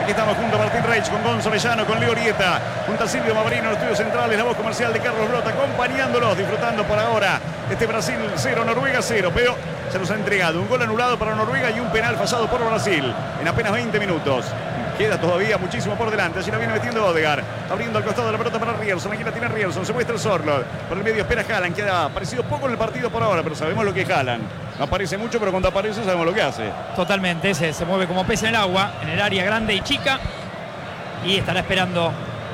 Aquí estamos junto a Martín Reich, con Gonzo Orellano, con Leo Orieta, junto a Silvio Mavarino en los estudios centrales, la voz comercial de Carlos Brota, acompañándolos, disfrutando por ahora este Brasil cero, Noruega cero, pero se nos ha entregado un gol anulado para Noruega y un penal fallado por Brasil en apenas veinte minutos. Queda todavía muchísimo por delante. Allí la viene metiendo Odegaard. Abriendo al costado de la pelota para Rierson. Aquí la tiene Rierson. Se muestra el Sorloth. Por el medio espera Haaland. Que ha aparecido poco en el partido por ahora, pero sabemos lo que es Haaland. No aparece mucho, pero cuando aparece sabemos lo que hace. Totalmente. Se, se mueve como pez en el agua. En el área grande y chica. Y estará esperando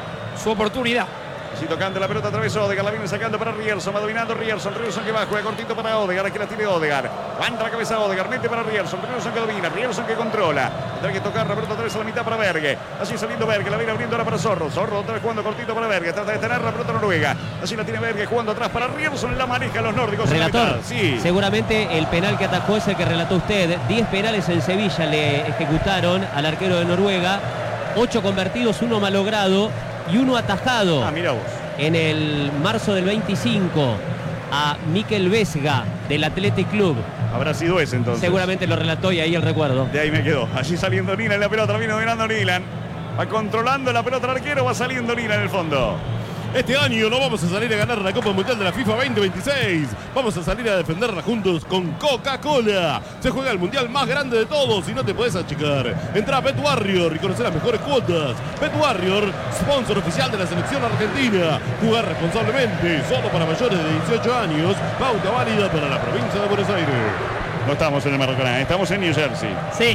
su oportunidad. Así tocando la pelota a través de Odegaard. La viene sacando para Rierson. Va dominando Rierson. Rierson que va. Juega cortito para Odegaard. Aquí la tiene Odegaard. Levanta la cabeza Odegaard. Mete para Rierson. Rierson que domina. Rierson que controla. Tendrá que tocar la pelota otra vez a la mitad para Berge. Así saliendo Berge. La viene abriendo ahora para Zorro. Zorro otra vez jugando cortito para Berge. Trata de tener la pelota Noruega. Así la tiene Berge jugando atrás para Rierson. La maneja los nórdicos. Relator, sí. Seguramente el penal que atajó es el que relató usted. diez penales en Sevilla le ejecutaron al arquero de Noruega. ocho convertidos, uno malogrado y uno atajado. Ah, mira vos. En el marzo del veinticinco a Mikel Vesga del Athletic Club. Habrá sido ese entonces. Seguramente lo relató y ahí el recuerdo. De ahí me quedó. Allí saliendo Nila en la pelota. La viene dominando Nilan. Va controlando la pelota el arquero. Va saliendo Nila en el fondo. Este año no vamos a salir a ganar la Copa Mundial de la FIFA veinte veintiséis. Vamos a salir a defenderla juntos con Coca-Cola. Se juega el mundial más grande de todos y no te podés achicar. Entra a Bet Warrior y conocer las mejores cuotas. Bet Warrior, sponsor oficial de la selección argentina. Jugar responsablemente, solo para mayores de dieciocho años. Pauta válida para la provincia de Buenos Aires. No estamos en el Maracaná, estamos en New Jersey. Sí.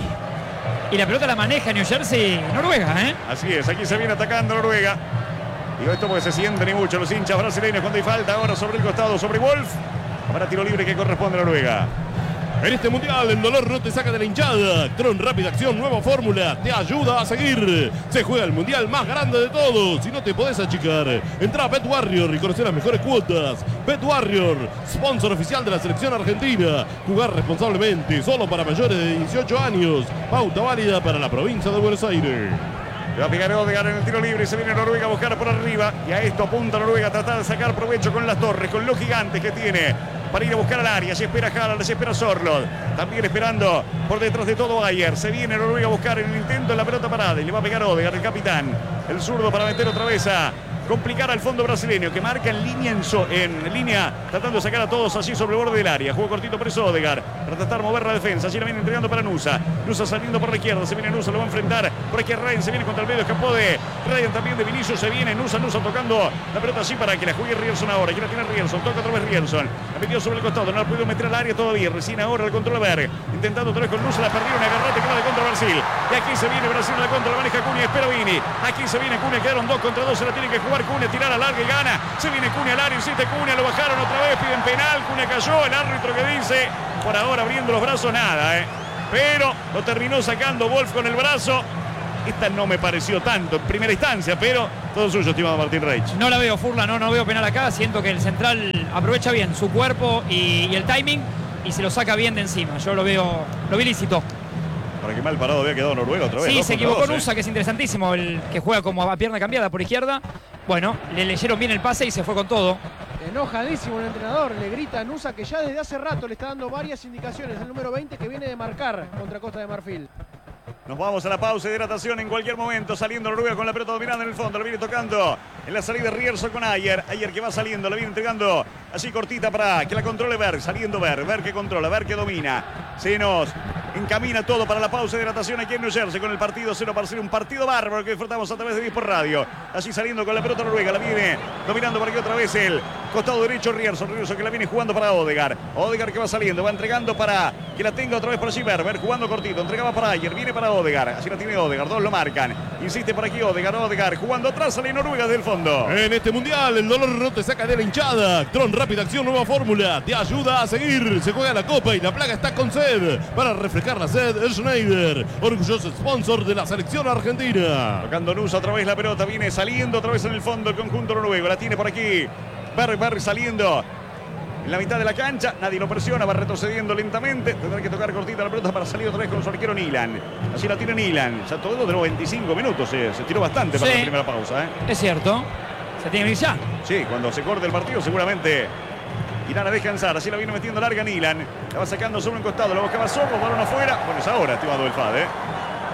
Y la pelota la maneja New Jersey, Noruega, ¿eh? Así es, aquí se viene atacando Noruega. Digo esto porque se sienten y mucho los hinchas brasileños cuando hay falta ahora sobre el costado, sobre Wolf. Habrá tiro libre que corresponde a Noruega. En este mundial el dolor no te saca de la hinchada. Tron Rápida Acción, nueva fórmula, te ayuda a seguir. Se juega el mundial más grande de todos y no te podés achicar. Entra a Bet Warrior y conocer las mejores cuotas. Bet Warrior, sponsor oficial de la selección argentina. Jugar responsablemente, solo para mayores de dieciocho años. Pauta válida para la provincia de Buenos Aires. Le va a pegar Odegaard en el tiro libre y se viene Noruega a buscar por arriba. Y a esto apunta Noruega a tratar de sacar provecho con las torres, con los gigantes que tiene para ir a buscar al área. Se espera Haaland, se espera Sorloth. También esperando por detrás de todo Ayer. Se viene Noruega a buscar en el intento en la pelota parada. Y le va a pegar Odegaard, el capitán. El zurdo para meter otra vez a complicar al fondo brasileño, que marca en línea, en, so, en línea, tratando de sacar a todos así sobre el borde del área. Juego cortito por eso Odegaard, para tratar de mover la defensa. Allí la viene entregando para Nusa. Nusa saliendo por la izquierda, se viene Nusa, lo va a enfrentar por aquí Ryan, se viene contra el medio, escapó de Ryan también de Vinicius, se viene Nusa, Nusa tocando la pelota así para que la juegue Rierson ahora. Aquí la tiene Rierson, toca otra vez Rierson. La metió sobre el costado, no la ha podido meter al área todavía. Recién ahora el control Berg, intentando otra vez con Nusa, la perdieron, agarrate que va de contra Brasil. Y aquí se viene Brasil la contra, la maneja Cunha, espera Vini. Aquí se viene Cunha, quedaron dos contra dos, se la tiene que jugar Cunha, tirar al larga y gana. Se viene Cunha al área, insiste Cunha, lo bajaron otra vez, piden penal, Cunha cayó, el árbitro que dice, por ahora abriendo los brazos nada, eh. Pero lo terminó sacando Wolf con el brazo. Esta no me pareció tanto en primera instancia, pero todo suyo, estimado Martín Reich. No la veo, Furla, no, no veo penal acá. Siento que el central aprovecha bien su cuerpo y, y el timing y se lo saca bien de encima. Yo lo veo, lo vi lícito. Para que mal parado había quedado Noruega otra vez. Sí, dos se contra equivocó dos, Nusa, eh. que es interesantísimo, el que juega como a pierna cambiada por izquierda. Bueno, le leyeron bien el pase y se fue con todo. Enojadísimo el entrenador, le grita a Nusa que ya desde hace rato le está dando varias indicaciones. El número veinte que viene de marcar contra Costa de Marfil. Nos vamos a la pausa de hidratación en cualquier momento. Saliendo Noruega con la pelota dominando en el fondo. Lo viene tocando en la salida Rierson con Ayer. Ayer que va saliendo, lo viene entregando así cortita para que la controle Berg. Saliendo Berg, Berg que controla, Berg que domina. Se nos encamina todo para la pausa de hidratación aquí en New Jersey con el partido cero para ser un partido bárbaro que disfrutamos a través de Disport Radio. Así saliendo con la pelota Noruega, la viene dominando por aquí otra vez el costado derecho Rierson. Rierson que la viene jugando para Odegaard. Odegaard que va saliendo, va entregando para que la tenga otra vez por allí Berg. Berg jugando cortito, entregaba para Ayer, viene para Odegaard. Así la tiene Odegaard, dos lo marcan. Insiste por aquí Odegaard, Odegaard jugando atrás, sale Noruega desde el fondo. En este mundial el dolor no te saca de la hinchada. Tron Rápida Acción, nueva fórmula, te ayuda a seguir. Se juega la copa y la plaga está con sed. Para refrescar la sed, el Schneider, orgulloso sponsor de la selección argentina. Tocando Nusa otra vez la pelota, viene saliendo otra vez en el fondo el conjunto noruego. La tiene por aquí Berg, Berg saliendo en la mitad de la cancha, nadie lo presiona, va retrocediendo lentamente. Tendrá que tocar cortita la pelota para salir otra vez con su arquero Nilan. Así la tiene Nilan. Ya todo de los veinticinco minutos, se, se tiró bastante para Sí, la primera pausa. ¿eh? Es cierto. Se tiene que ir ya. Sí, cuando se corte el partido seguramente irán a descansar. Así la viene metiendo larga Nilan. La va sacando sobre un costado, la buscaba Zorro, balón afuera. Bueno, es ahora, estimado el F A D. ¿eh?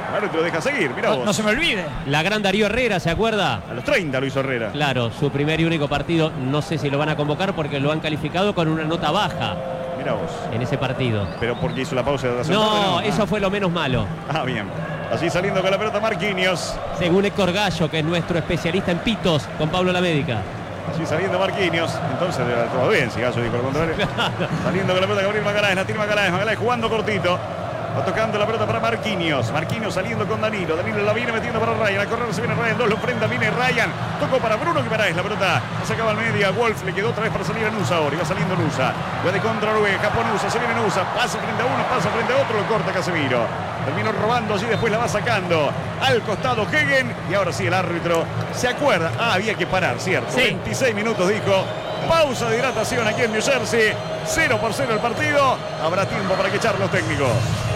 El árbitro deja seguir, mirá No, vos. no se me olvide. La gran Darío Herrera, ¿se acuerda? A los treinta lo hizo Herrera. Claro, su primer y único partido. No sé si lo van a convocar porque lo han calificado con una nota baja Mirá vos. en ese partido. Pero porque hizo la pausa de la No, segunda, eso fue lo menos malo. Ah, bien. Así saliendo con la pelota Marquinhos. Según Héctor Gallo, que es nuestro especialista en pitos, con Pablo La Médica. Así saliendo Marquinhos. Entonces todo bien, si Gallo dijo lo contrario. Saliendo con la pelota Gabriel Magaláes. La tiene Magaláes. Magaláes jugando cortito. Va tocando la pelota para Marquinhos. Marquinhos saliendo con Danilo. Danilo la viene metiendo para Ryan. A correr se viene Ryan. Dos lo enfrenta. Viene Ryan. Tocó para Bruno Guimaraes. La pelota la sacaba al media. Wolf le quedó otra vez para salir a Nusa ahora. Y va saliendo Nusa. Va de contra Noruega. Japón Nusa. Se viene Nusa. Pasa frente a uno. Pasa frente a otro. Lo corta Casemiro. Terminó robando allí. Después la va sacando al costado Hegen. Y ahora sí el árbitro se acuerda. Ah, había que parar, cierto. Sí. veintiséis minutos dijo. Pausa de hidratación aquí en New Jersey. cero por cero el partido. Habrá tiempo para que echar los técnicos.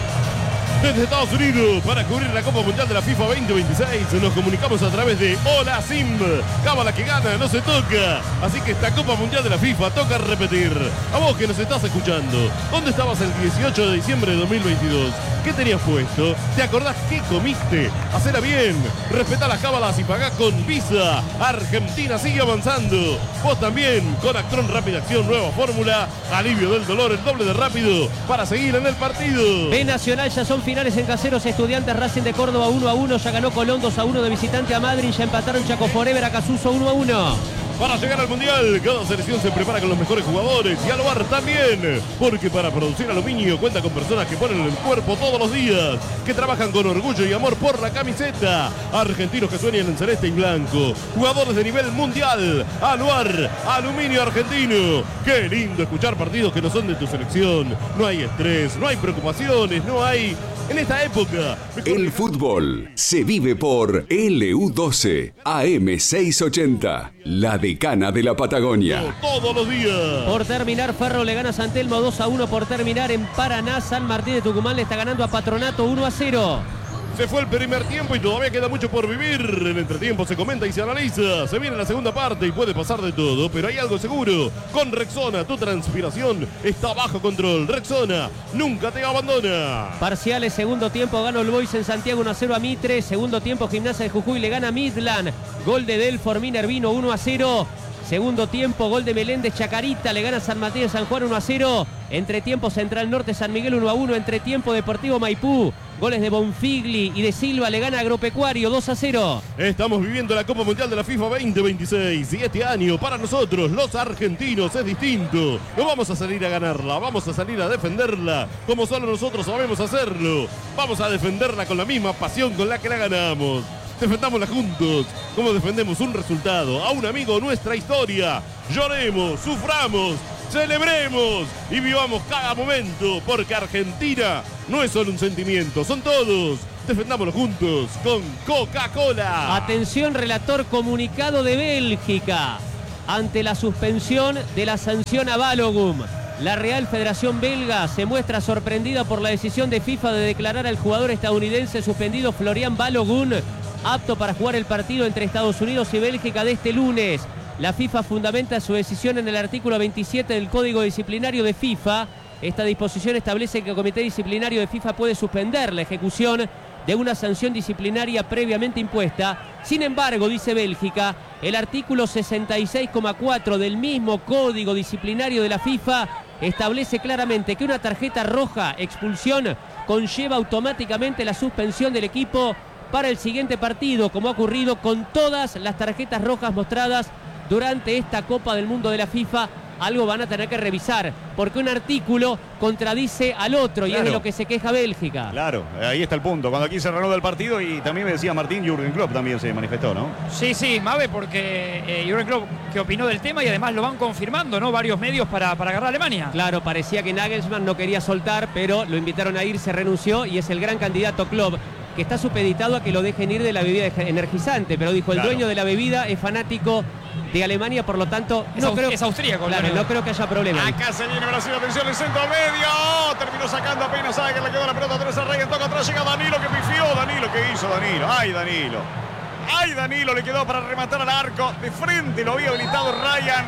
Desde Estados Unidos, para cubrir la Copa Mundial de la FIFA veinte veintiséis, nos comunicamos a través de Hola Sim. Cábala que gana, no se toca. Así que esta Copa Mundial de la FIFA toca repetir. A vos que nos estás escuchando, ¿dónde estabas el dieciocho de diciembre de dos mil veintidós? ¿Qué tenías puesto? ¿Te acordás qué comiste? Hacela bien, respetá las cábalas y pagá con Visa. Argentina sigue avanzando. Vos también, con Actron Rápida Acción, nueva fórmula. Alivio del dolor, el doble de rápido para seguir en el partido. B Nacional, ya son finales en Caseros. Estudiantes Racing de Córdoba uno a uno. Ya ganó Colón dos a uno de visitante a Madrid. Ya empataron Chaco Forever a Casuso uno a uno. Para llegar al Mundial, cada selección se prepara con los mejores jugadores y Aluar también, porque para producir aluminio cuenta con personas que ponen el cuerpo todos los días, que trabajan con orgullo y amor por la camiseta, argentinos que sueñan en celeste y blanco, jugadores de nivel mundial. Aluar, aluminio argentino. Qué lindo escuchar partidos que no son de tu selección. No hay estrés, no hay preocupaciones, no hay... En esta época... El fútbol se vive por L U doce A M seiscientos ochenta, la decana de la Patagonia. Todos los días. Por terminar, Ferro le gana a San Telmo dos a uno. Por terminar, en Paraná, San Martín de Tucumán le está ganando a Patronato uno a cero. Se fue el primer tiempo y todavía queda mucho por vivir. El entretiempo se comenta y se analiza. Se viene la segunda parte y puede pasar de todo, pero hay algo seguro. Con Rexona, tu transpiración está bajo control. Rexona nunca te abandona. Parciales, segundo tiempo, ganó el Boys en Santiago uno a cero a Mitre. Segundo tiempo, Gimnasia de Jujuy le gana a Midland. Gol de Delfor Minervino uno a cero. Segundo tiempo, gol de Meléndez Chacarita, le gana San Martín de San Juan uno a cero. Entretiempo, Central Norte San Miguel uno a uno. Entretiempo, Deportivo Maipú. Goles de Bonfigli y de Silva, le gana Agropecuario dos a cero. Estamos viviendo la Copa Mundial de la FIFA veinte veintiséis y este año para nosotros los argentinos es distinto. No vamos a salir a ganarla, vamos a salir a defenderla como solo nosotros sabemos hacerlo. Vamos a defenderla con la misma pasión con la que la ganamos. Defendámosla juntos, como defendemos un resultado, a un amigo, nuestra historia. Lloremos, suframos, celebremos y vivamos cada momento, porque Argentina no es solo un sentimiento, son todos. Defendámoslo juntos con Coca-Cola. Atención, relator, comunicado de Bélgica ante la suspensión de la sanción a Balogun. La Real Federación Belga se muestra sorprendida por la decisión de FIFA de declarar al jugador estadounidense suspendido Florian Balogun apto para jugar el partido entre Estados Unidos y Bélgica de este lunes. La FIFA fundamenta su decisión en el artículo veintisiete del Código Disciplinario de FIFA. Esta disposición establece que el Comité Disciplinario de FIFA puede suspender la ejecución de una sanción disciplinaria previamente impuesta. Sin embargo, dice Bélgica, el artículo sesenta y seis coma cuatro del mismo Código Disciplinario de la FIFA establece claramente que una tarjeta roja, expulsión, conlleva automáticamente la suspensión del equipo para el siguiente partido, como ha ocurrido con todas las tarjetas rojas mostradas durante esta Copa del Mundo de la FIFA. Algo van a tener que revisar, porque un artículo contradice al otro, y Claro. es de lo que se queja Bélgica. Claro, ahí está el punto. Cuando aquí se reanuda el partido, y también me decía Martín, Jürgen Klopp también se manifestó, ¿no? Sí, sí, Mabe, porque eh, Jürgen Klopp que opinó del tema y además lo van confirmando, ¿no? Varios medios para, para agarrar a Alemania. Claro, parecía que Nagelsmann no quería soltar, pero lo invitaron a ir, se renunció y es el gran candidato Klopp, que está supeditado a que lo dejen ir de la bebida energizante, pero dijo, el Claro. dueño de la bebida es fanático de Alemania, por lo tanto, Es no aus- creo, es austríaco, claro, claro. no creo que haya problema. Acá se viene Brasil, atención, el centro al medio. Oh, terminó sacando apenas a que le quedó la pelota atrás a Ryan, toca atrás, llega Danilo que pifió. Danilo, ¿qué hizo Danilo? Ay, Danilo. Ay, Danilo, le quedó para rematar al arco. De frente lo había habilitado Ryan.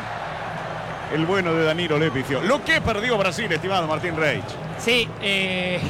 El bueno de Danilo le pifió. Lo que perdió Brasil, estimado Martín Reich. Sí, eh,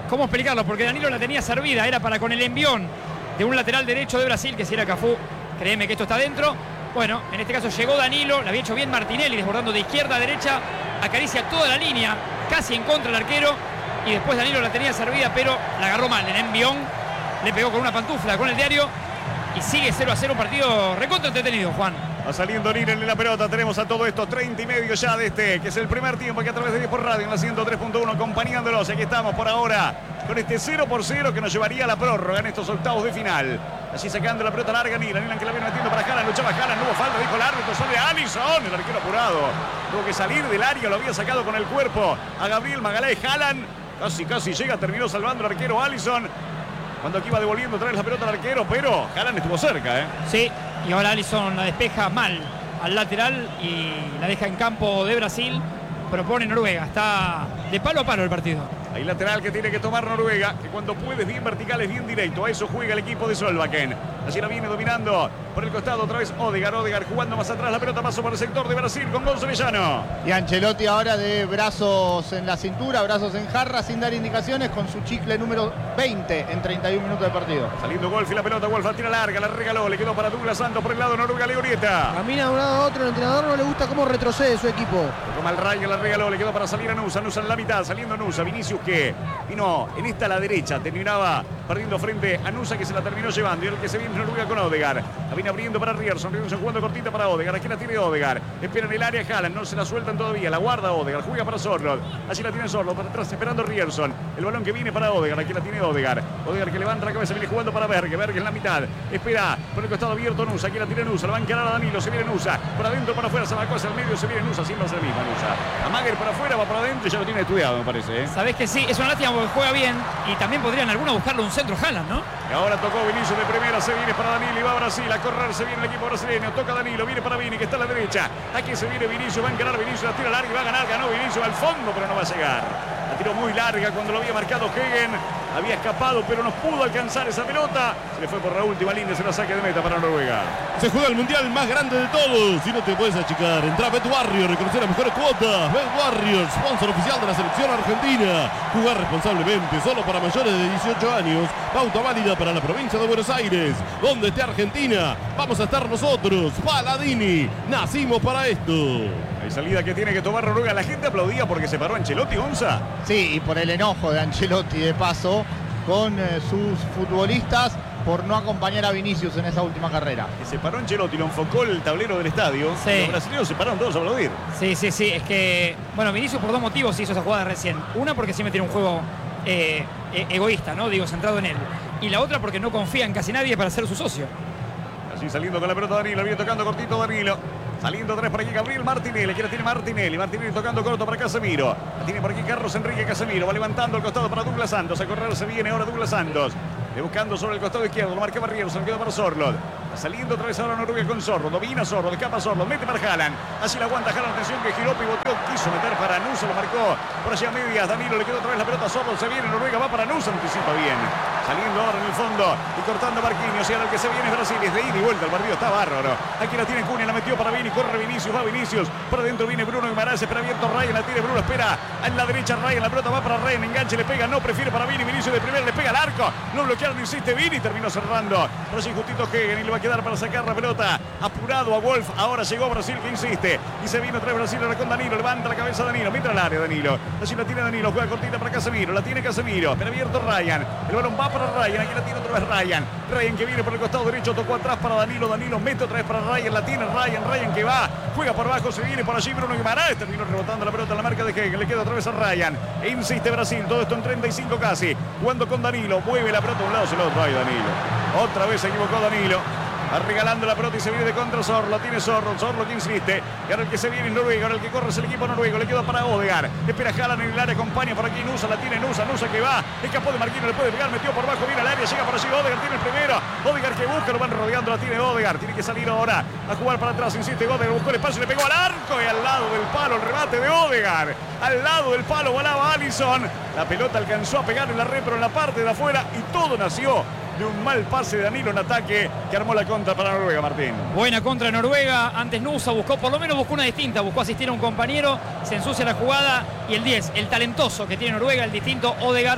¿cómo explicarlo? Porque Danilo la tenía servida, era para con el envión de un lateral derecho de Brasil, que si era Cafú, créeme que esto está dentro. Bueno, en este caso llegó Danilo, la había hecho bien Martinelli, desbordando de izquierda a derecha, acaricia toda la línea, casi en contra del arquero, y después Danilo la tenía servida, pero la agarró mal. En envión le pegó con una pantufla, con el diario, y sigue cero a cero, un partido recontra entretenido, Juan. Va saliendo Niren en la pelota. Tenemos a todo esto treinta y medio ya de este, que es el primer tiempo aquí a través de diez por Radio en la ciento tres punto uno, acompañándolos. Aquí estamos por ahora con este cero por cero que nos llevaría a la prórroga en estos octavos de final. Así sacando la pelota larga Nilan. Nilan que la viene metiendo para Haaland. Luchaba Haaland, no hubo falta, dijo el árbitro sobre Alisson. El arquero apurado. Tuvo que salir del área, lo había sacado con el cuerpo a Gabriel Magalhães. Haaland casi, casi llega, terminó salvando el arquero Alisson. Cuando aquí va devolviendo otra vez la pelota al arquero, pero Haaland estuvo cerca, ¿eh? Sí, y ahora Alisson la despeja mal al lateral y la deja en campo de Brasil. Propone Noruega, está de palo a palo el partido. Hay lateral que tiene que tomar Noruega, que cuando puede es bien vertical, es bien directo. A eso juega el equipo de Solbakken. Allí la viene dominando por el costado otra vez Odegaard. Odegaard jugando más atrás, la pelota pasó por el sector de Brasil con Gonzalo Villano. Y Ancelotti ahora de brazos en la cintura, brazos en jarra, sin dar indicaciones, con su chicle número veinte en treinta y un minutos de partido. Saliendo Wolf y la pelota, Wolf la tira larga, la regaló, le quedó para Douglas Santos por el lado de Noruega, Leorieta. Camina de un lado a otro, el entrenador no le gusta cómo retrocede su equipo. Toma el rayo, la regaló, le quedó para salir a Nusa, Nusa en la mitad, saliendo Nusa, Vinicius que vino en esta a la derecha, terminaba perdiendo frente a Nusa, que se la terminó llevando, y el que se viene Noruega con Odegaard. La viene abriendo para Rierson, Rierson jugando cortita para Odegaard, aquí la tiene Odegaard, espera en el área Haaland, no se la sueltan todavía, la guarda Odegaard, juega para Sorloth, allí la tiene Sorloth, para atrás esperando Rierson, el balón que viene para Odegaard, aquí la tiene Odegaard, Odegaard que levanta la cabeza, viene jugando para Berge, Berge en la mitad, espera por el costado abierto Nusa, aquí la tiene Nusa, la va a encarar a Danilo, se viene Nusa, por adentro para afuera, se va hacia el medio, se viene Nusa, siempre hace el mismo Nusa, Amager para afuera, va para adentro y ya lo tiene estudiado, me parece, ¿eh? Sabés que sí, es una lástima porque juega bien y también podrían algunos buscarle un centro Haaland, ¿no? Y ahora tocó Vinicius de primera, se viene para Danilo y va a Brasil, a correr, se viene el equipo brasileño, toca Danilo, viene para Vini que está a la derecha, aquí se viene Vinicius, va a encarar Vinicius, la tira larga y va a ganar, ganó Vinicius al fondo, pero no va a llegar. La tiró muy larga cuando lo había marcado Hegen, había escapado pero no pudo alcanzar esa pelota, se le fue por la última línea, se la saque de meta para Noruega. Se juega el mundial más grande de todos y no te puedes achicar. Entra a Bet Warrior, reconocer las mejores cuotas. Bet Warrior, sponsor oficial de la selección argentina. Jugar responsablemente, solo para mayores de dieciocho años. Pauta válida para la provincia de Buenos Aires. Donde esté Argentina, vamos a estar nosotros. Paladini, nacimos para esto. Hay salida que tiene que tomar Noruega. La gente aplaudía porque se paró Ancelotti, Gonza. Sí, y por el enojo de Ancelotti de paso con eh, sus futbolistas por no acompañar a Vinicius en esa última carrera. Que se paró Ancelotti, lo enfocó el tablero del estadio. Sí. Los brasileños se pararon todos a aplaudir. Sí, sí, sí, es que, bueno, Vinicius por dos motivos hizo esa jugada recién. Una porque siempre tiene un juego eh, e- egoísta, ¿no? Digo, centrado en él. Y la otra porque no confía en casi nadie para ser su socio. Así saliendo con la pelota Danilo, viene tocando cortito Danilo. Saliendo tres por aquí Gabriel Martinelli, que la tiene Martinelli, Martinelli tocando corto para Casemiro. La tiene por aquí Carlos Enrique Casemiro, va levantando el costado para Douglas Santos, a correr se viene ahora Douglas Santos. Le buscando sobre el costado izquierdo, lo marcaba Rierson, quedó para Sorloth. Saliendo otra vez ahora Noruega con Sorloth, domina Sorloth, escapa Sorloth, mete para Haaland. Así la aguanta Haaland, atención que giró, pivoteó, quiso meter para Nusa, lo marcó por allá a medias. Danilo le quedó otra vez la pelota a Sorloth, se viene Noruega, va para Nusa, anticipa bien. Saliendo ahora en el fondo y cortando Marquinhos, y ahora el que se viene es Brasil, es de ida y vuelta, el partido está bárbaro. Aquí la tiene Cunha, la metió para Vini, corre Vinicius, va Vinicius, por adentro viene Bruno Guimaraes, espera abierto Ryan, la tiene Bruno, espera en la derecha Ryan, la pelota va para Ryan, enganche, le pega, no, prefiere para Vini, Vinicius de primera, le pega al arco, no bloquearon, insiste Vini, terminó cerrando, por allí justito Hegen y le va a quedar para sacar la pelota, apurado a Wolf, ahora llegó Brasil que insiste, y se vino otra vez Brasil ahora con Danilo, levanta la cabeza Danilo, mira al área Danilo, allí la tiene Danilo, juega cortita para Casemiro, la tiene Casemiro, espera abierto Ryan, el balón va para Ryan, aquí la tiene otra vez Ryan, Ryan que viene por el costado derecho, tocó atrás para Danilo, Danilo mete otra vez para Ryan, la tiene Ryan, Ryan que va, juega por abajo, se viene por allí Bruno Guimaraes, terminó rebotando la pelota en la marca de Hegen, le queda otra vez a Ryan, e insiste Brasil, todo esto en treinta y cinco casi, jugando con Danilo, mueve la pelota de un lado hacia el otro, ay Danilo, otra vez se equivocó Danilo. Va regalando la pelota y se viene de contra Sorloth, la tiene Sorloth, Sorloth que insiste, y ahora el que se viene es Noruega, ahora el que corre es el equipo noruego, le queda para Odegaard, espera Haaland en el área, acompaña por aquí Nusa, la tiene Nusa, Nusa que va, escapó de Marquinhos, le puede pegar, metió por abajo, viene al área, llega por allí, Odegaard tiene el primero, Odegaard que busca, lo van rodeando, la tiene Odegaard, tiene que salir ahora a jugar para atrás, insiste Odegaard, buscó el espacio, le pegó al arco y al lado del palo, el remate de Odegaard, al lado del palo volaba Alisson, la pelota alcanzó a pegar en la red, pero en la parte de afuera, y todo nació de un mal pase de Danilo en ataque que armó la contra para Noruega, Martín. Buena contra de Noruega, antes Nusa buscó, por lo menos buscó una distinta, buscó asistir a un compañero, se ensucia la jugada y el diez, el talentoso que tiene Noruega, el distinto Odegaard,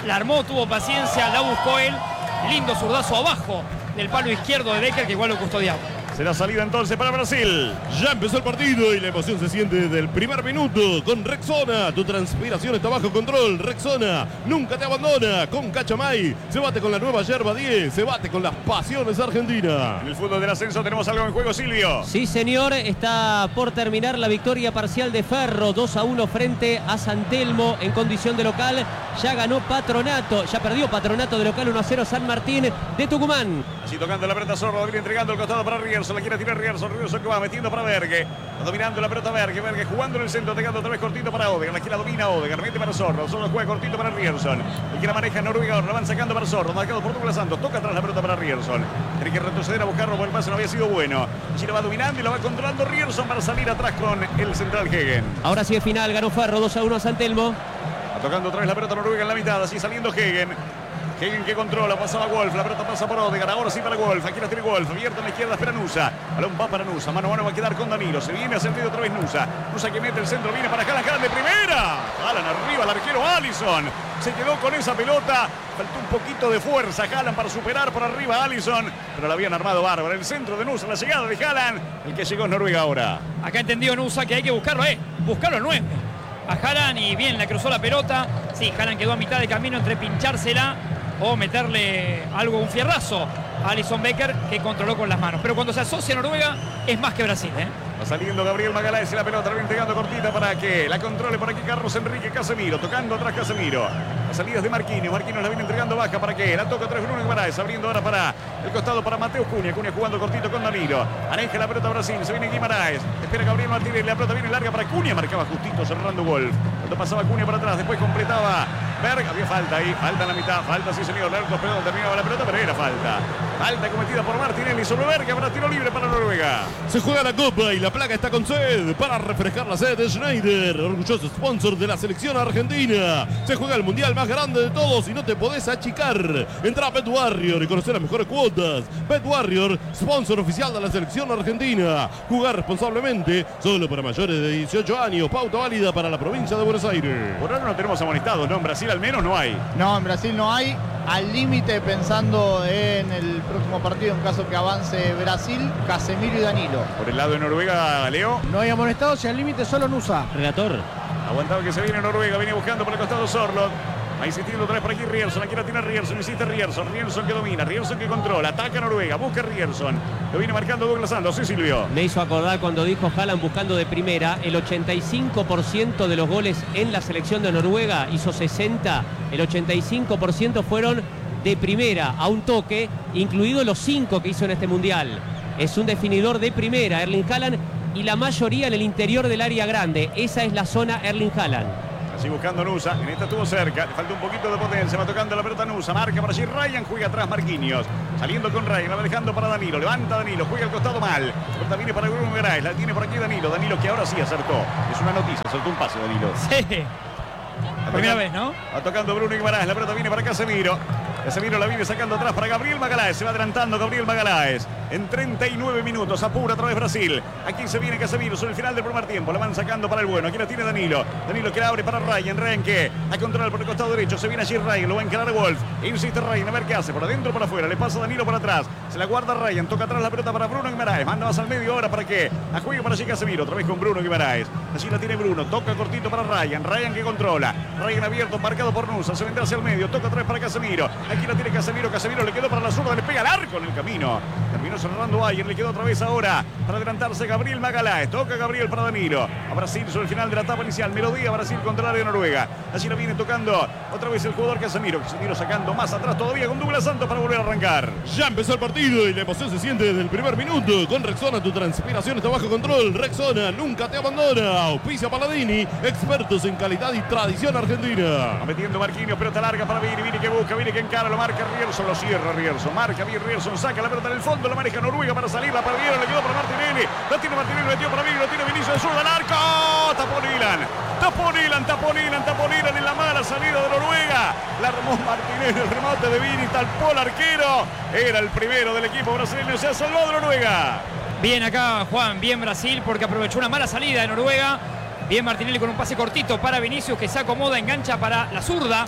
la armó, tuvo paciencia, la buscó él. Lindo zurdazo abajo del palo izquierdo de Becker, que igual lo custodiaba. Será salida entonces para Brasil. Ya empezó el partido y la emoción se siente desde el primer minuto con Rexona. Tu transpiración está bajo control. Rexona nunca te abandona. Con Cachamay se bate con la nueva yerba diez. Se bate con las pasiones argentinas. En el fútbol del ascenso tenemos algo en juego, Silvio. Sí, señor. Está por terminar la victoria parcial de Ferro. dos a uno frente a San Telmo en condición de local. Ya ganó Patronato. Ya perdió Patronato de local uno a cero San Martín de Tucumán. Así tocando la pelota Zorro. Viene entregando el costado para Rierson. La quiere tirar Rierson. Rierson que va metiendo para Berge. Dominando la pelota Berge. Berge jugando en el centro. Pegando otra vez cortito para Odegaard. La quiere domina Odegaard. Mete para Zorro. Zorro juega cortito para Rierson. El que la maneja Noruega. La van sacando para Zorro. Marcado por Douglas Santos. Toca atrás la pelota para Rierson. Tiene que retroceder a buscarlo porque el pase no había sido bueno. Allí la va dominando y la va controlando Rierson para salir atrás con el central Hegen. Ahora sí es final. Ganó Ferro dos a uno a San Telmo. Va tocando otra vez la pelota Noruega en la mitad. Así saliendo Hegen. Hegen que controla, pasaba Wolf, la pelota pasa por Odegaard, ahora sí para Wolf, aquí la tiene Wolf, abierta en la izquierda, espera Nusa, balón va para Nusa, mano a mano va a quedar con Danilo, se viene hacia el medio otra vez Nusa, Nusa que mete el centro, viene para Haaland, Haaland de primera, Haaland arriba, el arquero Alisson, se quedó con esa pelota, faltó un poquito de fuerza Haaland para superar por arriba a Alisson, pero la habían armado bárbaro, el centro de Nusa, la llegada de Haaland, el que llegó es Noruega ahora. Acá entendió Nusa que hay que buscarlo, eh, buscarlo al nueve. A Haaland y bien, le cruzó la pelota, sí, Haaland quedó a mitad de camino entre pinchársela o meterle algo, un fierrazo a Alisson Becker, que controló con las manos. Pero cuando se asocia a Noruega es más que Brasil, ¿eh? Va saliendo Gabriel Magaláes y la pelota la viene entregando cortita para que la controle por aquí Carlos Enrique Casemiro, tocando atrás Casemiro. Las salidas de Marquinhos, Marquinhos la viene entregando baja para que la toca otra vez Bruno Guimaraes, abriendo ahora para el costado para Mateo Cunha, Cunha jugando cortito con Danilo. Aneja la pelota Brasil, se viene Guimaraes, espera Gabriel Martínez, la pelota viene larga para Cunha, marcaba justito cerrando Wolf. Cuando pasaba Cunha para atrás, después completaba Berg, había falta ahí, falta en la mitad, falta sí señor, largos, perdón, terminaba la pelota, pero era falta. Falta cometida por Martinelli sobre Berg, habrá tiro libre para Noruega. Se juega la copa y la placa está con sed para refrescar la sed de Schneider, orgulloso sponsor de la selección argentina. Se juega el mundial más grande de todos y no te podés achicar. Entra a Bet Warrior y conocer las mejores cuotas. Bet Warrior, sponsor oficial de la selección argentina. Jugar responsablemente, solo para mayores de dieciocho años. Pauta válida para la provincia de Buenos Aires. Por ahora no tenemos amonestados, ¿no? En Brasil al menos no hay. No, en Brasil no hay. Al límite, pensando en el próximo partido, en caso que avance Brasil, Casemiro y Danilo. Por el lado de Noruega, Leo. No hay amonestados y al límite solo Nusa. Relator. Aguantado que se viene Noruega, viene buscando por el costado Sorlot. Va insistiendo otra vez por aquí Rierson, aquí la tiene Rierson, insiste Rierson, Rierson que domina, Rierson que controla, ataca Noruega, busca Rierson. Lo viene marcando Douglas Santos, sí Silvio. Me hizo acordar cuando dijo Haaland buscando de primera, el ochenta y cinco por ciento de los goles en la selección de Noruega, hizo sesenta, el ochenta y cinco por ciento fueron de primera, a un toque, incluidos los cinco que hizo en este mundial. Es un definidor de primera, Erling Haaland, y la mayoría en el interior del área grande. Esa es la zona Erling Haaland. Así buscando Nusa, en esta estuvo cerca, le falta un poquito de potencia, va tocando la pelota Nusa, marca por allí Ryan, juega atrás Marquinhos, saliendo con Ryan, la va dejando para Danilo, levanta Danilo, juega al costado mal, pero viene para Bruno Guimaraes, la tiene por aquí Danilo, Danilo que ahora sí acertó, es una noticia, soltó un pase Danilo. Sí. Primera vez, ¿no? Va tocando Bruno Guimaraes, la pelota viene para Casemiro. Casemiro la viene sacando atrás para Gabriel Magaláes. Se va adelantando Gabriel Magaláes. En treinta y nueve minutos apura otra vez Brasil. Aquí se viene Casemiro sobre el final del primer tiempo. La van sacando para el bueno. Aquí la tiene Danilo. Danilo que la abre para Ryan. Ryan que a controlar por el costado derecho. Se viene allí Ryan. Lo va a encarar Wolf. Insiste Ryan a ver qué hace. Por adentro o por afuera. Le pasa Danilo por atrás. Se la guarda Ryan. Toca atrás la pelota para Bruno Guimaraes. Manda más al medio ahora para que la juegue para allí Casemiro. Otra vez con Bruno Guimaraes. Allí la tiene Bruno. Toca cortito para Ryan. Ryan que controla. Ryan abierto, marcado por Nusa. Se vendrá hacia el medio. Toca otra vez para Casemiro. Aquí la tiene Casemiro. Casemiro le quedó para la zurda. Le pega al arco en el camino. Terminó cerrando Bayern. Le quedó otra vez ahora para adelantarse Gabriel Magaláes. Toca Gabriel para Danilo. A Brasil sobre el final de la etapa inicial. Melodía Brasil contra el área de Noruega. Allí la viene tocando otra vez el jugador Casemiro. Casemiro sacando más atrás todavía con Douglas Santos para volver a arrancar. Ya empezó el partido y la emoción se siente desde el primer minuto. Con Rexona tu transpiración está bajo control. Rexona nunca te abandona. Auspicia Paladini, expertos en calidad y tradición argentina. Va metiendo Marquinhos, pelota larga para Vini. Vini que busca, Vini que encara, lo marca Rierson, lo cierra Rierson. Marca bien Rierson, saca la pelota en el fondo, la maneja Noruega para salir, la perdieron, le quedó para Martinelli. La tiene Martinelli, metió para Vini, lo tiene Vinicius de zurda al arco. Tapó Nilan, tapó Nilan, tapó Nilan, tapó Nilan en la mala salida de Noruega. La armó Martinelli, el remate de Vini, tapó el arquero. Era el primero del equipo brasileño, se ha salvado de Noruega. Bien acá Juan, bien Brasil porque aprovechó una mala salida de Noruega. Bien Martinelli con un pase cortito para Vinicius que se acomoda, engancha para la zurda.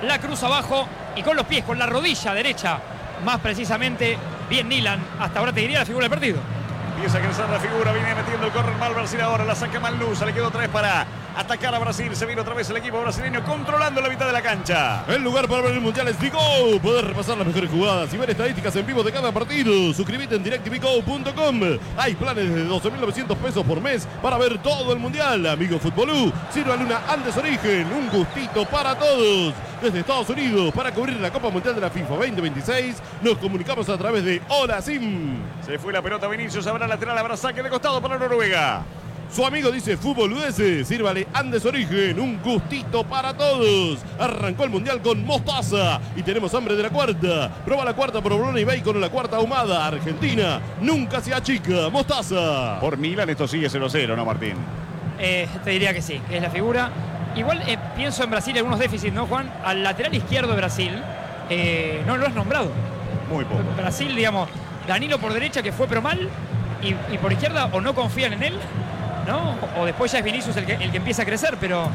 la cruza abajo y con los pies, con la rodilla derecha, más precisamente, bien Nilan. Hasta ahora te diría la figura del partido. Empieza a crecer la figura, viene metiendo el córner mal Brasil ahora, la saca mal Nusa, le quedó otra vez para atacar a Brasil. Se viene otra vez el equipo brasileño controlando la mitad de la cancha. El lugar para ver el Mundial es Bigo. Poder repasar las mejores jugadas y ver estadísticas en vivo de cada partido. Suscríbete en direct t v go punto com. Hay planes de doce mil novecientos pesos por mes para ver todo el Mundial. Amigo Futbolú, sírvale una Andes Origen, un gustito para todos. Desde Estados Unidos, para cubrir la Copa Mundial de la FIFA veinte veintiséis, nos comunicamos a través de Hola Sim. Se fue la pelota Vinicius, habrá lateral, habrá saque de costado para Noruega. Su amigo dice Fútbol U S, sírvale Andes Origen, un gustito para todos. Arrancó el Mundial con mostaza y tenemos hambre de la cuarta. Prueba la cuarta provolone y bacon, la cuarta ahumada. Argentina nunca se achica, mostaza. Por Milan esto sigue cero cero, ¿no, Martín? Eh, te diría que sí, que es la figura. Igual eh, pienso en Brasil algunos déficits, ¿no, Juan? Al lateral izquierdo de Brasil eh, no lo has nombrado. Muy poco. Brasil, digamos, Danilo por derecha, que fue pero mal, y, y por izquierda o no confían en él, ¿no? O después ya es Vinicius el que, el que empieza a crecer, pero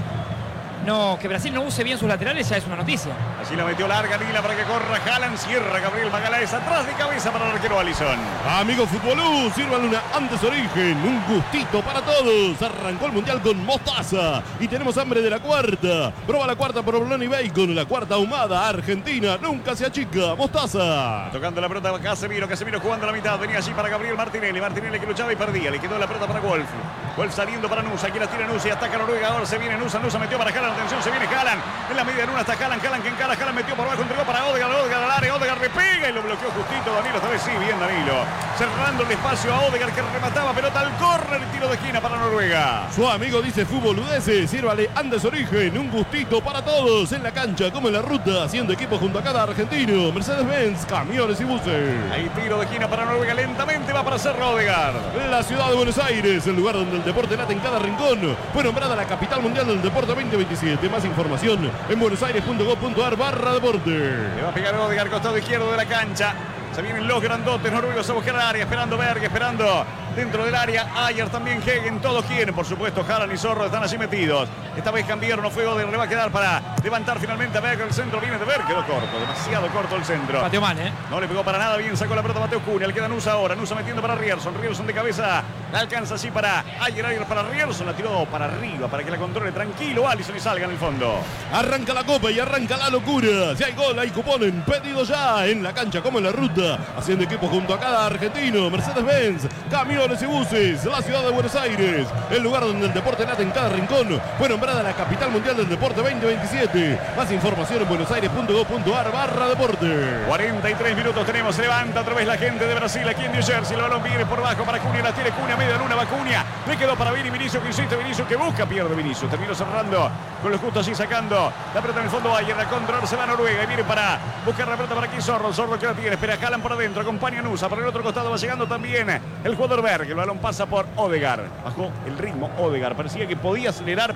no, que Brasil no use bien sus laterales ya es una noticia. Así la metió larga Nila para que corra Haaland, cierra Gabriel Magalhães atrás de cabeza para el arquero Alisson. Amigo Futbolú, sírvale una Andes Origen, un gustito para todos. Arrancó el Mundial con mostaza y tenemos hambre de la cuarta. Prueba la cuarta provolone y bacon, la cuarta ahumada. Argentina nunca se achica, mostaza. Tocando la pelota Casemiro, Casemiro jugando a la mitad, venía allí para Gabriel Martinelli, Martinelli que luchaba y perdía, le quedó la pelota para Wolf. Wolf saliendo para Nusa, aquí la tira Nusa y ataca a Noruega, ahora se viene Nusa, Nusa metió para Haaland, atención, se viene Haaland, en la media luna está Haaland, Haaland que encara, Haaland metió por abajo, entregó para Odegaard, Odegaard al área, Odegaard le pega y lo bloqueó justito Danilo, esta vez sí, bien Danilo, cerrando el espacio a Odegaard que remataba, pelota al córner, tiro de esquina para Noruega. Su amigo dice Fútbol U S, sírvale Andes Origen, un gustito para todos, en la cancha como en la ruta, haciendo equipo junto a cada argentino, Mercedes-Benz, camiones y buses. Ahí tiro de esquina para Noruega, lentamente va para hacer Odegaard. La ciudad de Buenos Aires, el lugar donde el deporte late en cada rincón, fue nombrada la capital mundial del deporte veinte veintisiete. Más información en buenosaires punto gov punto ar barra deporte. Le va a pegar Odegaard, costado izquierdo de la cancha. Se vienen los grandotes noruegos a buscar el área, esperando Berg, esperando dentro del área. Ayer también Hegen, todos quieren, por supuesto, Haaland y Zorro están allí metidos. Esta vez cambiaron, no fue Odegaard, le va a quedar para levantar finalmente a Berg. El centro viene de Berg, quedó corto, demasiado corto el centro. Pateó mal, ¿eh? No le pegó para nada, bien sacó la pelota Mateo Cunha, le queda Nusa ahora, Nusa metiendo para Rierson, Rierson de cabeza, la alcanza así para Ayer, Ayer para Rierson, la tiró para arriba para que la controle tranquilo Alisson y salga en el fondo. Arranca la copa y arranca la locura. Si hay gol, hay cupón en pedido ya, en la cancha como en la ruta, haciendo equipo junto a cada argentino, Mercedes-Benz, camiones y buses, la ciudad de Buenos Aires, el lugar donde el deporte late en cada rincón, fue nombrada la capital mundial del deporte veinte veintisiete. Más información en buenosaires punto gov punto ar barra deporte. cuarenta y tres minutos tenemos, se levanta otra vez la gente de Brasil aquí en New Jersey, el balón viene por bajo para Cunha, la tiene Cunha, media luna va Cunha, le quedó para Vini, Vinicius que insiste, Vinicius que busca, pierde Vinicius, terminó cerrando con los justos y sacando la pelota en el fondo, Ayer, la contra se va a Noruega y viene para buscar la pelota para aquí Zorro, Zorro que la tiene, espera Haaland por adentro, acompaña a Nusa, por el otro costado va llegando también el jugador Berg, el balón pasa por Odegaard, bajó el ritmo Odegaard, parecía que podía acelerar